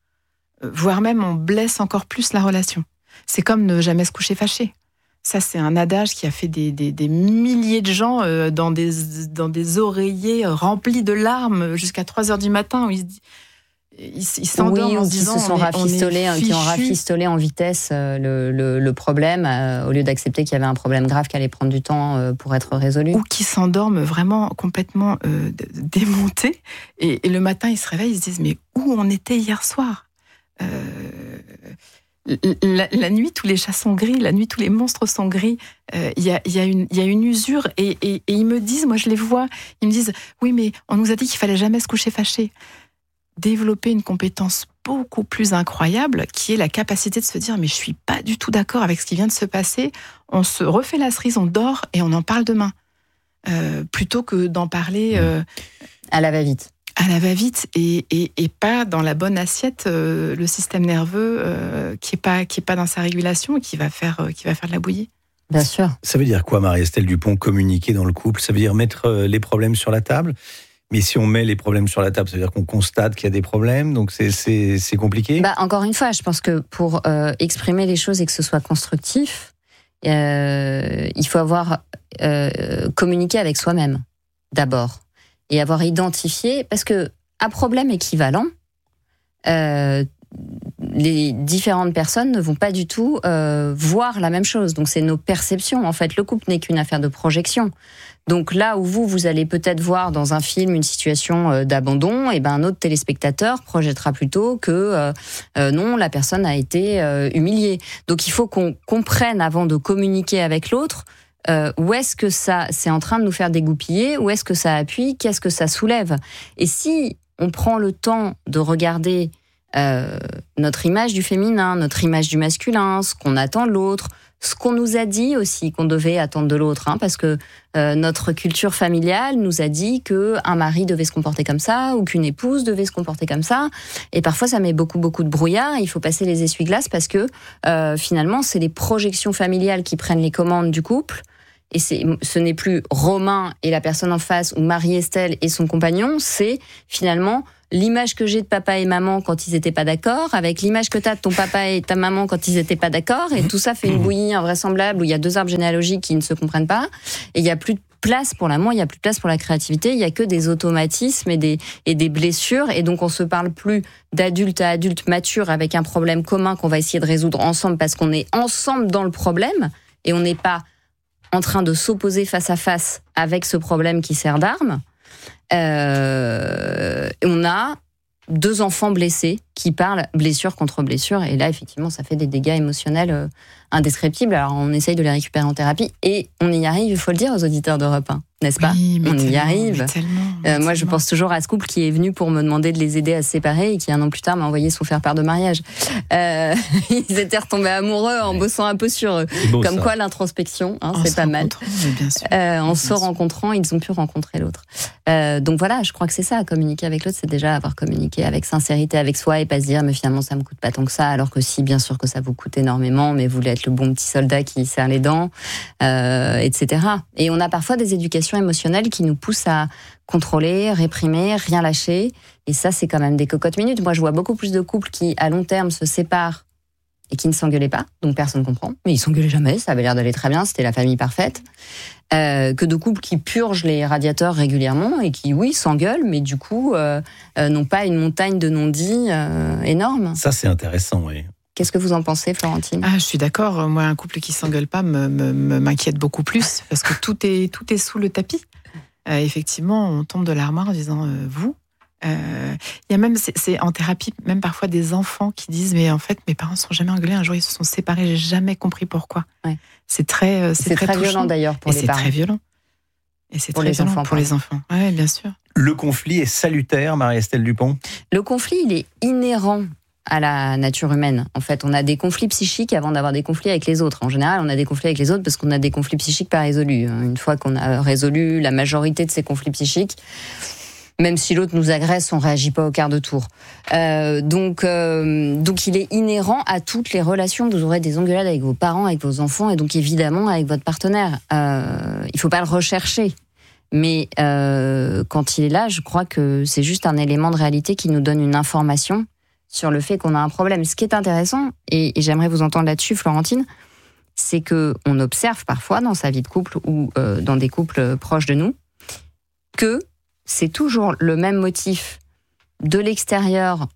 voire même, on blesse encore plus la relation. C'est comme ne jamais se coucher fâché. Ça, c'est un adage qui a fait des, des, des milliers de gens euh, dans, des, dans des oreillers remplis de larmes jusqu'à trois heures du matin où ils, ils, ils s'endorment oui, en ou se disant qui se sont on est, rafistolés, on est qui ont rafistolé en vitesse euh, le, le, le problème euh, au lieu d'accepter qu'il y avait un problème grave qui allait prendre du temps euh, pour être résolu. Ou qui s'endorment vraiment complètement euh, démontés et, et le matin ils se réveillent, ils se disent mais où on était hier soir euh, La, la nuit, tous les chats sont gris, la nuit, tous les monstres sont gris. Il euh, y, a, y, a une, y a une usure et, et, et ils me disent, moi je les vois, ils me disent, oui mais on nous a dit qu'il fallait jamais se coucher fâché. Développer une compétence beaucoup plus incroyable qui est la capacité de se dire, mais je suis pas du tout d'accord avec ce qui vient de se passer. On se refait la cerise, on dort et on en parle demain. Euh, plutôt que d'en parler... Euh, à la va-vite. À la va-vite et, et, et pas dans la bonne assiette, euh, le système nerveux euh, qui est pas qui est pas dans sa régulation et qui va faire euh, qui va faire de la bouillie. Bien sûr. Ça veut dire quoi, Marie-Estelle Dupont, communiquer dans le couple? Ça veut dire mettre les problèmes sur la table. Mais si on met les problèmes sur la table, ça veut dire qu'on constate qu'il y a des problèmes, donc c'est c'est c'est compliqué. Bah encore une fois, je pense que pour euh, exprimer les choses et que ce soit constructif, euh, il faut avoir euh, communiqué avec soi-même d'abord. Et avoir identifié, parce que à problème équivalent, euh, les différentes personnes ne vont pas du tout euh, voir la même chose. Donc c'est nos perceptions. En fait, le couple n'est qu'une affaire de projection. Donc là où vous, vous allez peut-être voir dans un film une situation euh, d'abandon, et ben un autre téléspectateur projettera plutôt que euh, euh, non, la personne a été euh, humiliée. Donc il faut qu'on comprenne avant de communiquer avec l'autre euh, où est-ce que ça c'est en train de nous faire dégoupiller, où est-ce que ça appuie, qu'est-ce que ça soulève. Et si on prend le temps de regarder euh, notre image du féminin, notre image du masculin, ce qu'on attend de l'autre, ce qu'on nous a dit aussi qu'on devait attendre de l'autre, hein, parce que euh, notre culture familiale nous a dit qu'un mari devait se comporter comme ça ou qu'une épouse devait se comporter comme ça. Et parfois, ça met beaucoup, beaucoup de brouillard. Il faut passer les essuie-glaces parce que euh, finalement, c'est les projections familiales qui prennent les commandes du couple. Et c'est, ce n'est plus Romain et la personne en face ou Marie-Estelle et son compagnon, c'est finalement l'image que j'ai de papa et maman quand ils n'étaient pas d'accord, avec l'image que tu as de ton papa et ta maman quand ils n'étaient pas d'accord, et tout ça fait une bouillie invraisemblable où il y a deux arbres généalogiques qui ne se comprennent pas, et il n'y a plus de place pour l'amour, il n'y a plus de place pour la créativité, il n'y a que des automatismes et des, et des blessures, et donc on ne se parle plus d'adulte à adulte mature avec un problème commun qu'on va essayer de résoudre ensemble parce qu'on est ensemble dans le problème, et on n'est pas en train de s'opposer face à face avec ce problème qui sert d'arme. Euh, on a deux enfants blessés qui parlent blessure contre blessure, et là effectivement ça fait des dégâts émotionnels euh, indescriptibles. Alors on essaye de les récupérer en thérapie et on y arrive, il faut le dire aux auditeurs d'Europe un, n'est-ce pas? Oui, on y arrive. Mais tellement, mais euh, moi tellement. je pense toujours à ce couple qui est venu pour me demander de les aider à se séparer et qui un an plus tard m'a envoyé son faire-part de mariage. Euh, ils étaient retombés amoureux en bossant un peu sur eux. beau, Comme ça. quoi l'introspection, hein, En c'est se pas mal. rencontrant, mais bien sûr. Euh, en Bien se sûr. rencontrant, ils ont pu rencontrer l'autre. Euh, donc voilà, je crois que c'est ça, communiquer avec l'autre, c'est déjà avoir communiqué avec sincérité avec soi et pas se dire mais finalement ça me coûte pas tant que ça, alors que si, bien sûr que ça vous coûte énormément, mais vous voulez être le bon petit soldat qui serre les dents, euh, et cetera. Et on a parfois des éducations émotionnelles qui nous poussent à contrôler, réprimer, rien lâcher, et ça c'est quand même des cocottes minutes. Moi je vois beaucoup plus de couples qui à long terme se séparent et qui ne s'engueulaient pas, donc personne ne comprend, mais ils s'engueulaient jamais, ça avait l'air d'aller très bien, c'était la famille parfaite, euh, que de couples qui purgent les radiateurs régulièrement et qui, oui, s'engueulent, mais du coup, euh, euh, n'ont pas une montagne de non-dits euh, énorme. Ça, c'est intéressant, oui. Qu'est-ce que vous en pensez, Florentine? Ah, je suis d'accord. Moi, un couple qui s'engueule pas me, me, me- m'inquiète beaucoup plus parce que tout est, tout est sous le tapis. Euh, effectivement, on tombe de l'armoire en disant euh, vous. Euh, Il y a même, c'est, c'est en thérapie, même parfois des enfants qui disent mais en fait mes parents ne sont jamais engueulés. Un jour ils se sont séparés, j'ai jamais compris pourquoi. Ouais. C'est très, euh, c'est, C'est très touchant. violent d'ailleurs pour Et les c'est parents. très violent. Et c'est Pour très les violent enfants, pour les enfants. Ouais, bien sûr. Le conflit est salutaire, Marie-Estelle Dupont. Le conflit, il est inhérent à la nature humaine. En fait, on a des conflits psychiques avant d'avoir des conflits avec les autres. En général, on a des conflits avec les autres parce qu'on a des conflits psychiques pas résolus. Une fois qu'on a résolu la majorité de ces conflits psychiques, même si l'autre nous agresse, on réagit pas au quart de tour. Euh, donc, euh, donc, il est inhérent à toutes les relations. Vous aurez des engueulades avec vos parents, avec vos enfants, et donc évidemment avec votre partenaire. Euh, il faut pas le rechercher. Mais euh, quand il est là, je crois que c'est juste un élément de réalité qui nous donne une information sur le fait qu'on a un problème. Ce qui est intéressant, et, et j'aimerais vous entendre là-dessus, Florentine, c'est que on observe parfois dans sa vie de couple ou euh, dans des couples proches de nous que c'est toujours le même motif de l'extérieur,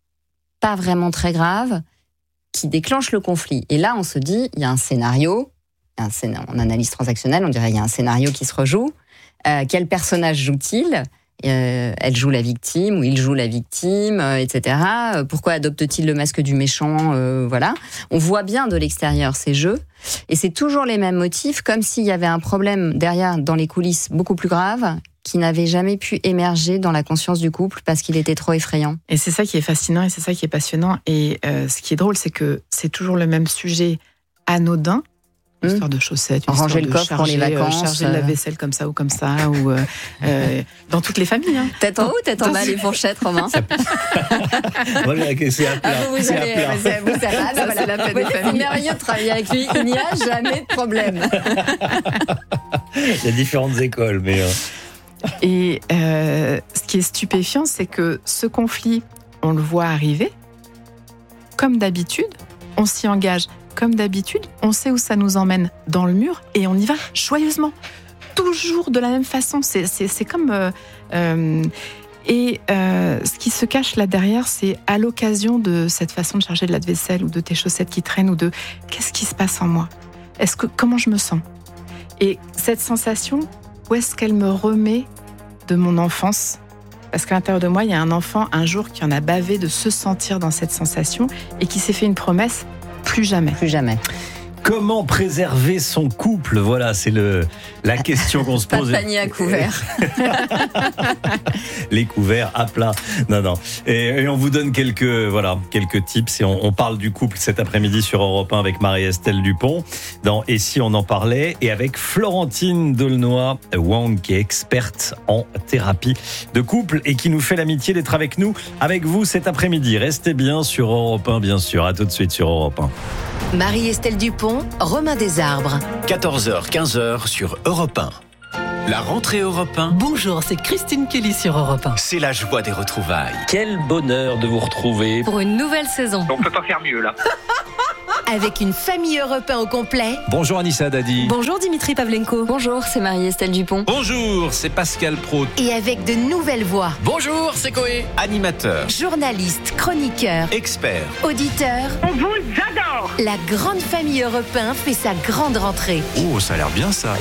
pas vraiment très grave, qui déclenche le conflit. Et là, on se dit, il y a un scénario, un scénario en analyse transactionnelle, on dirait il y a un scénario qui se rejoue. Euh, quel personnage joue-t-il ? Euh, elle joue la victime ou il joue la victime, euh, et cetera. Pourquoi adopte-t-il le masque du méchant ? euh, Voilà. On voit bien de l'extérieur ces jeux, et c'est toujours les mêmes motifs, comme s'il y avait un problème derrière, dans les coulisses, beaucoup plus grave, qui n'avait jamais pu émerger dans la conscience du couple parce qu'il était trop effrayant. Et c'est ça qui est fascinant et c'est ça qui est passionnant. Et euh, ce qui est drôle, c'est que c'est toujours le même sujet anodin. Une histoire de chaussettes, une Ranger histoire le de coffre charger, pour les vacances, euh, charger la vaisselle comme ça ou comme ça, ou euh, euh, dans toutes les familles. Hein. Tête en haut, tête en bas, les fourchettes, Romain. Voilà, c'est à plat. Ah, vous, vous c'est à allez, plat. c'est- vous savez, ah, Ça, voilà. c'est la paix des Ouais, c'est familles. merveilleux de travailler avec lui. Il n'y a jamais de problème. Il y a différentes écoles, mais... euh, Et euh, ce qui est stupéfiant, c'est que ce conflit, on le voit arriver, comme d'habitude, on s'y engage. Comme d'habitude, on sait où ça nous emmène, dans le mur, et on y va joyeusement. Toujours de la même façon. C'est, c'est, c'est comme... Euh, euh, Et euh, ce qui se cache là derrière, c'est à l'occasion de cette façon de charger de la vaisselle ou de tes chaussettes qui traînent ou de qu'est-ce qui se passe en moi ? Est-ce que comment je me sens ? Et cette sensation, où est-ce qu'elle me remet de mon enfance ? Parce qu'à l'intérieur de moi, il y a un enfant un jour qui en a bavé de se sentir dans cette sensation et qui s'est fait une promesse, plus jamais. Plus jamais. Comment préserver son couple ? Voilà, c'est le, la question qu'on se pose. Pas de panier à couvert. Les couverts à plat. Non, non. Et, et on vous donne quelques, voilà, quelques tips. Et on, on parle du couple cet après-midi sur Europe un avec Marie-Estelle Dupont dans Et si on en parlait, et avec Florentine D'aulnoy-Wang, qui est experte en thérapie de couple et qui nous fait l'amitié d'être avec nous, avec vous cet après-midi. Restez bien sur Europe un, bien sûr. À tout de suite sur Europe un. Marie-Estelle Dupont, Romain Desarbres. quatorze heures quinze sur Europe un. La rentrée Europe un. Bonjour, c'est Christine Kelly sur Europe un. C'est la joie des retrouvailles. Quel bonheur de vous retrouver. Pour une nouvelle saison. On peut pas faire mieux là. Avec une famille Europe un au complet. Bonjour Anissa Dadi. Bonjour Dimitri Pavlenko. Bonjour, c'est Marie-Estelle Dupont. Bonjour, c'est Pascal Praud. Et avec de nouvelles voix. Bonjour, c'est Coé. Animateur, Journalistes, chroniqueurs, expert, auditeurs. On vous adore. La grande famille Europe un fait sa grande rentrée. Oh, ça a l'air bien ça.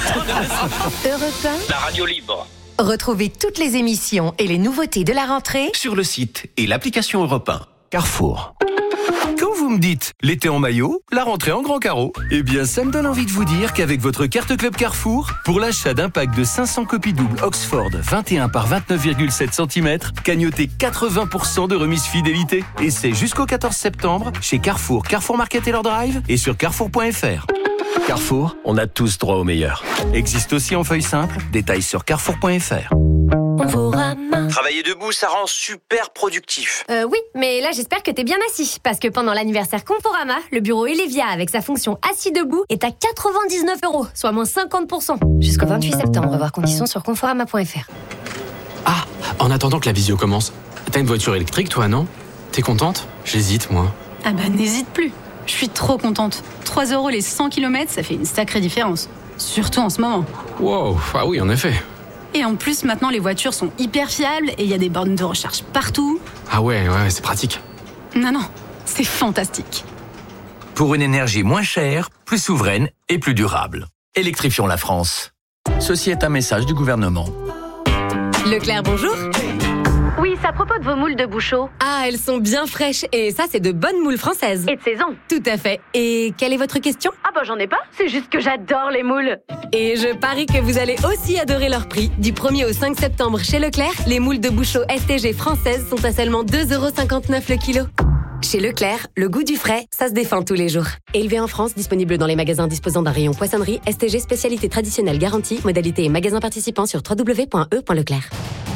Europe un. La radio libre. Retrouvez toutes les émissions et les nouveautés de la rentrée sur le site et l'application Europe un. Carrefour. Quand vous me dites l'été en maillot, la rentrée en grand carreau, eh bien ça me donne envie de vous dire qu'avec votre carte Club Carrefour, pour l'achat d'un pack de cinq cents copies doubles Oxford vingt et un par vingt-neuf virgule sept centimètres, cagnotez quatre-vingts pour cent de remise fidélité. Et c'est jusqu'au quatorze septembre chez Carrefour, Carrefour Market et leur drive et sur carrefour point f r. Carrefour, on a tous droit au meilleur. Existe aussi en feuille simple, détails sur carrefour point f r. Travailler debout, ça rend super productif. Euh, oui, mais là j'espère que t'es bien assis. Parce que pendant l'anniversaire Conforama, le bureau Elevia avec sa fonction assis debout est à quatre-vingt-dix-neuf euros, soit moins cinquante pour cent. Jusqu'au vingt-huit septembre, voir conditions sur conforama point f r. Ah, en attendant que la visio commence, t'as une voiture électrique toi, non ? T'es contente ? J'hésite moi. Ah bah n'hésite plus. Je suis trop contente. trois euros les cent kilomètres, ça fait une sacrée différence. Surtout en ce moment. Wow, ah oui en effet. Et en plus, maintenant, les voitures sont hyper fiables et il y a des bornes de recharge partout. Ah ouais, ouais, c'est pratique. Non, non, c'est fantastique. Pour une énergie moins chère, plus souveraine et plus durable. Électrifions la France. Ceci est un message du gouvernement. Leclerc, bonjour. Oui, c'est à propos de vos moules de Bouchot. Ah, elles sont bien fraîches. Et ça, c'est de bonnes moules françaises. Et de saison. Tout à fait. Et quelle est votre question ? Ah bah j'en ai pas, c'est juste que j'adore les moules. Et je parie que vous allez aussi adorer leur prix. Du premier au cinq septembre chez Leclerc, les moules de Bouchot S T G françaises sont à seulement deux euros cinquante-neuf le kilo. Chez Leclerc, le goût du frais, ça se défend tous les jours. Élevé en France, disponible dans les magasins disposant d'un rayon poissonnerie, S T G spécialité traditionnelle garantie, modalité et magasins participants sur w w w point e point leclerc.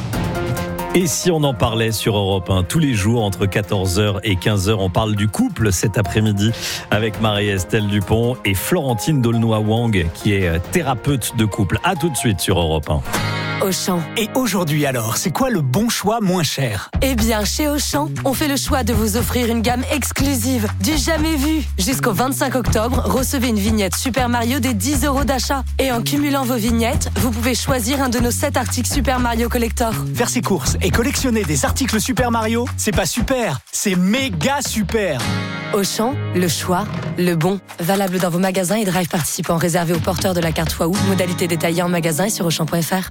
Et si on en parlait sur Europe un tous les jours entre quatorze heures et quinze heures, on parle du couple cet après-midi avec Marie-Estelle Dupont et Florentine D'aulnoy-Wang qui est thérapeute de couple. À tout de suite sur Europe un. Auchan. Et aujourd'hui alors, c'est quoi le bon choix moins cher ? Eh bien, chez Auchan, on fait le choix de vous offrir une gamme exclusive du jamais vu. Jusqu'au vingt-cinq octobre, recevez une vignette Super Mario des dix euros d'achat. Et en cumulant vos vignettes, vous pouvez choisir un de nos sept articles Super Mario Collector. Faire ses courses et collectionner des articles Super Mario, c'est pas super, c'est méga super. Auchan, le choix, le bon. Valable dans vos magasins et drive participants réservés aux porteurs de la carte fois ou. Modalité détaillée en magasin et sur auchan point f r.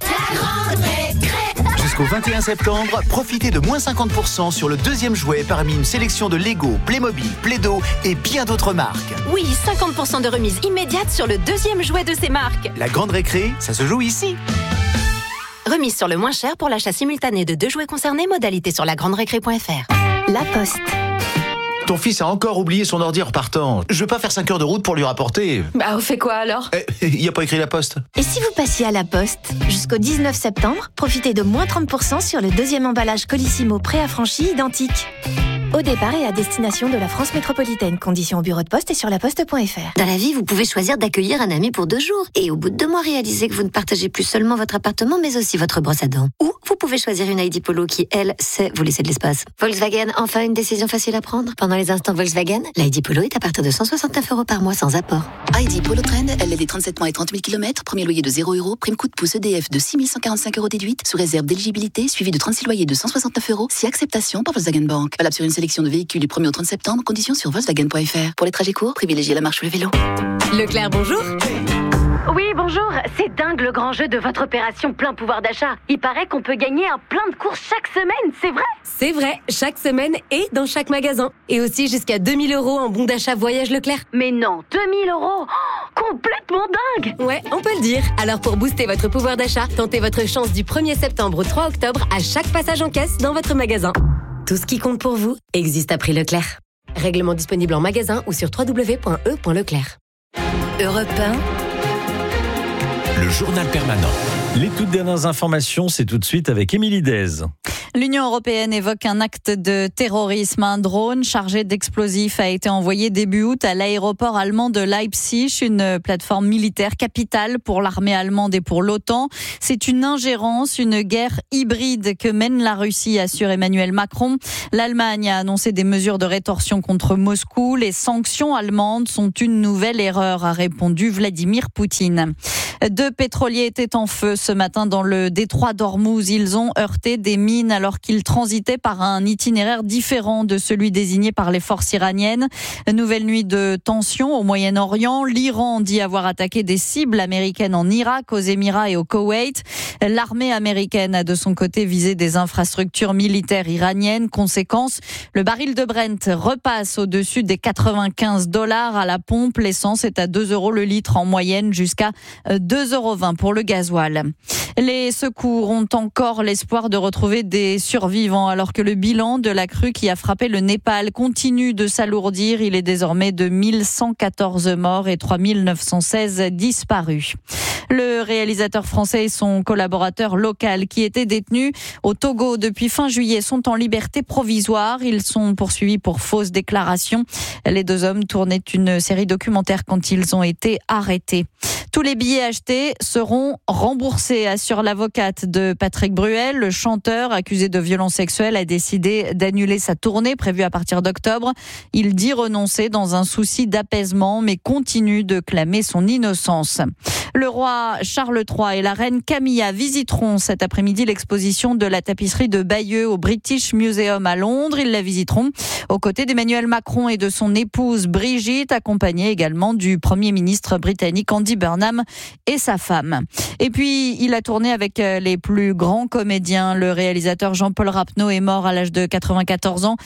Jusqu'au vingt et un septembre, profitez de moins cinquante pour cent sur le deuxième jouet parmi une sélection de Lego, Playmobil, Play-Doh et bien d'autres marques. Oui, cinquante pour cent de remise immédiate sur le deuxième jouet de ces marques. La grande récré, ça se joue ici. Remise sur le moins cher pour l'achat simultané de deux jouets concernés, modalité sur la grande récré point f r. La Poste. Ton fils a encore oublié son ordi en repartant. Je veux pas faire cinq heures de route pour lui rapporter. Bah, on fait quoi alors ? Eh, il y a pas écrit la Poste. Et si vous passiez à la Poste ? Jusqu'au dix-neuf septembre, profitez de moins trente pour cent sur le deuxième emballage Colissimo préaffranchi identique. Au départ et à destination de la France métropolitaine. Conditions au bureau de poste et sur laposte point f r. Dans la vie, vous pouvez choisir d'accueillir un ami pour deux jours. Et au bout de deux mois, réaliser que vous ne partagez plus seulement votre appartement, mais aussi votre brosse à dents. Ou vous pouvez choisir une I D Polo qui, elle, sait vous laisser de l'espace. Volkswagen, enfin une décision facile à prendre. Pendant les instants Volkswagen, l'I D Polo est à partir de cent soixante-neuf euros par mois sans apport. I D Polo Trend, L L D trente-sept mois et trente mille kilomètres, premier loyer de zéro euros, prime coup de pouce E D F de six mille cent quarante-cinq euros déduite, sous réserve d'éligibilité, suivi de trente-six loyers de cent soixante-neuf euros, si acceptation par Volkswagen Bank. Valable sur une sélection de véhicules du premier au trente septembre, conditions sur volkswagen point f r. Pour les trajets courts, privilégiez la marche ou le vélo. Leclerc, bonjour. Oui, bonjour. C'est dingue le grand jeu de votre opération plein pouvoir d'achat. Il paraît qu'on peut gagner un plein de courses chaque semaine, c'est vrai? C'est vrai, chaque semaine et dans chaque magasin. Et aussi jusqu'à deux mille euros en bon d'achat voyage Leclerc. Mais non, deux mille euros oh, complètement dingue. Ouais, on peut le dire. Alors pour booster votre pouvoir d'achat, tentez votre chance du premier septembre au trois octobre à chaque passage en caisse dans votre magasin. Tout ce qui compte pour vous existe à prix Leclerc. Règlement disponible en magasin ou sur w w w point e point leclerc. Europe un. Le journal permanent. Les toutes dernières informations, c'est tout de suite avec Émilie Dez. L'Union européenne évoque un acte de terrorisme. Un drone chargé d'explosifs a été envoyé début août à l'aéroport allemand de Leipzig, une plateforme militaire capitale pour l'armée allemande et pour l'OTAN. C'est une ingérence, une guerre hybride que mène la Russie, assure Emmanuel Macron. L'Allemagne a annoncé des mesures de rétorsion contre Moscou. Les sanctions allemandes sont une nouvelle erreur, a répondu Vladimir Poutine. Deux pétroliers étaient en feu ce matin dans le détroit d'Ormuz. Ils ont heurté des mines alors qu'ils transitaient par un itinéraire différent de celui désigné par les forces iraniennes. Nouvelle nuit de tension au Moyen-Orient. L'Iran dit avoir attaqué des cibles américaines en Irak, aux Émirats et au Koweït. L'armée américaine a de son côté visé des infrastructures militaires iraniennes. Conséquence, le baril de Brent repasse au-dessus des quatre-vingt-quinze dollars à la pompe. L'essence est à deux euros le litre en moyenne, jusqu'à deux euros vingt pour le gasoil. Les secours ont encore l'espoir de retrouver des survivants alors que le bilan de la crue qui a frappé le Népal continue de s'alourdir. Il est désormais de mille cent quatorze morts et trois mille neuf cent seize disparus. Le réalisateur français et son collaborateur local qui étaient détenus au Togo depuis fin juillet sont en liberté provisoire. Ils sont poursuivis pour fausses déclarations. Les deux hommes tournaient une série documentaire quand ils ont été arrêtés. Tous les billets achetés seront remboursés, assure l'avocate de Patrick Bruel. Le chanteur accusé de violences sexuelles a décidé d'annuler sa tournée prévue à partir d'octobre. Il dit renoncer dans un souci d'apaisement, mais continue de clamer son innocence. Le roi Charles trois et la reine Camilla visiteront cet après-midi l'exposition de la tapisserie de Bayeux au British Museum à Londres. Ils la visiteront aux côtés d'Emmanuel Macron et de son épouse Brigitte, accompagnée également du Premier ministre britannique Andy Burnham et sa femme. Et puis, il a tourné avec les plus grands comédiens. Le réalisateur Jean-Paul Rapneau est mort à l'âge de quatre-vingt-quatorze ans,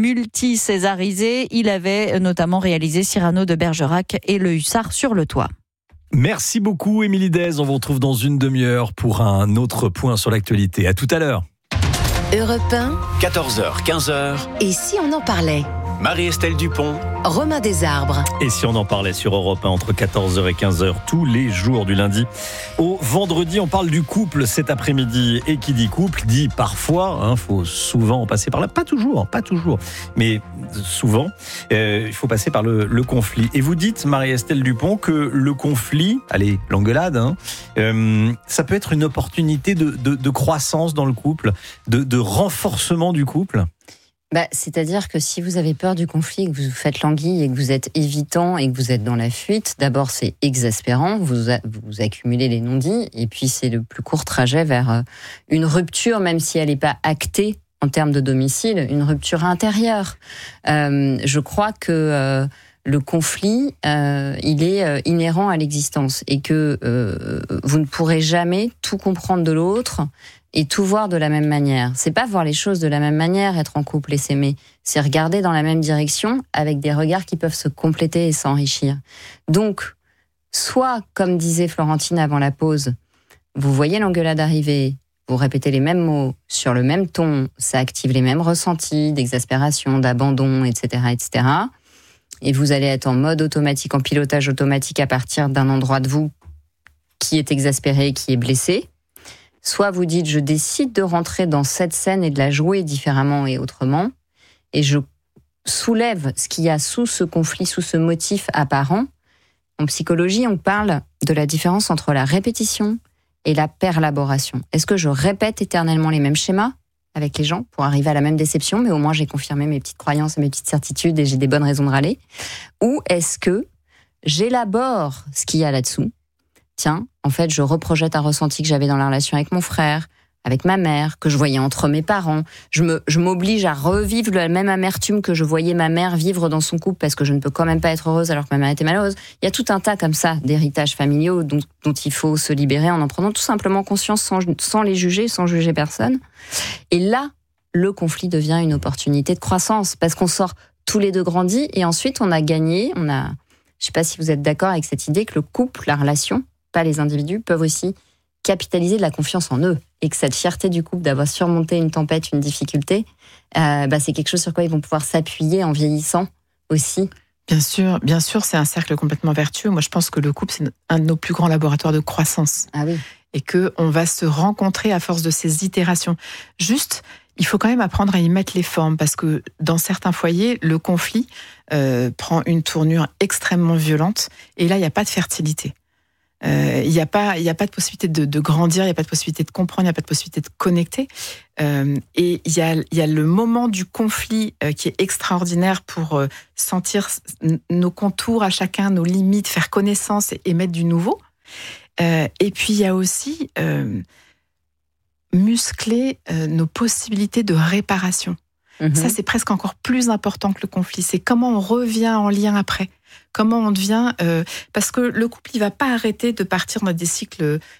multi-césarisé. Il avait notamment réalisé Cyrano de Bergerac et Le Hussard sur le toit. Merci beaucoup Émilie Dez. On vous retrouve dans une demi-heure pour un autre point sur l'actualité. À tout à l'heure. Europe un. quatorze heures, quinze heures. Et si on en parlait? Marie-Estelle Dupont. Romain Desarbres. Et si on en parlait sur Europe un entre quatorze heures et quinze heures tous les jours du lundi au vendredi, on parle du couple cet après-midi. Et qui dit couple dit parfois, il hein, faut souvent passer par là, pas toujours, pas toujours, mais souvent, euh, il faut passer par le, le conflit. Et vous dites, Marie-Estelle Dupont, que le conflit, allez, l'engueulade, hein, euh, ça peut être une opportunité de, de, de croissance dans le couple, de, de renforcement du couple. Bah, c'est-à-dire que si vous avez peur du conflit, que vous faites l'anguille et que vous êtes évitant et que vous êtes dans la fuite, d'abord c'est exaspérant, vous, a, vous accumulez les non-dits, et puis c'est le plus court trajet vers une rupture, même si elle n'est pas actée en termes de domicile, une rupture intérieure. Euh, je crois que euh, le conflit, euh, il est euh, inhérent à l'existence et que euh, vous ne pourrez jamais tout comprendre de l'autre et tout voir de la même manière. C'est pas voir les choses de la même manière, être en couple et s'aimer. C'est regarder dans la même direction avec des regards qui peuvent se compléter et s'enrichir. Donc, soit, comme disait Florentine avant la pause, vous voyez l'engueulade arriver, vous répétez les mêmes mots sur le même ton, ça active les mêmes ressentis d'exaspération, d'abandon, et cetera, et cetera. Et vous allez être en mode automatique, en pilotage automatique à partir d'un endroit de vous qui est exaspéré, qui est blessé. Soit vous dites, je décide de rentrer dans cette scène et de la jouer différemment et autrement. et je soulève ce qu'il y a sous ce conflit, sous ce motif apparent, en psychologie, on parle de la différence entre la répétition et la perlaboration. Est-ce que je répète éternellement les mêmes schémas avec les gens pour arriver à la même déception, mais au moins j'ai confirmé mes petites croyances et mes petites certitudes et j'ai des bonnes raisons de râler? Ou est-ce que j'élabore ce qu'il y a là-dessous? Tiens, en fait, je reprojette un ressenti que j'avais dans la relation avec mon frère, avec ma mère, que je voyais entre mes parents. Je me, je m'oblige à revivre la même amertume que je voyais ma mère vivre dans son couple parce que je ne peux quand même pas être heureuse alors que ma mère était malheureuse. Il y a tout un tas comme ça d'héritages familiaux dont, dont il faut se libérer en en prenant tout simplement conscience sans, sans les juger, sans juger personne. Et là, le conflit devient une opportunité de croissance parce qu'on sort tous les deux grandis et ensuite on a gagné, on a, je sais pas si vous êtes d'accord avec cette idée que le couple, la relation, pas les individus, peuvent aussi capitaliser de la confiance en eux et que cette fierté du couple d'avoir surmonté une tempête, une difficulté, euh, bah, c'est quelque chose sur quoi ils vont pouvoir s'appuyer en vieillissant aussi. Bien sûr, bien sûr, c'est un cercle complètement vertueux. Moi, je pense que le couple, c'est un de nos plus grands laboratoires de croissance. Ah oui. Et qu'on va se rencontrer à force de ces itérations. Juste, il faut quand même apprendre à y mettre les formes parce que dans certains foyers, le conflit euh, prend une tournure extrêmement violente et là, il n'y a pas de fertilité. Il euh, n'y a pas, il y a pas de possibilité de, de grandir, il n'y a pas de possibilité de comprendre, il n'y a pas de possibilité de connecter. Euh, et il y a, il y a le moment du conflit euh, qui est extraordinaire pour euh, sentir nos contours à chacun, nos limites, faire connaissance et, et mettre du nouveau. Euh, et puis il y a aussi euh, muscler euh, nos possibilités de réparation. Mmh. Ça, c'est presque encore plus important que le conflit. C'est comment on revient en lien après. Comment on devient... Euh, parce que le couple, il ne va pas arrêter de partir dans des cycles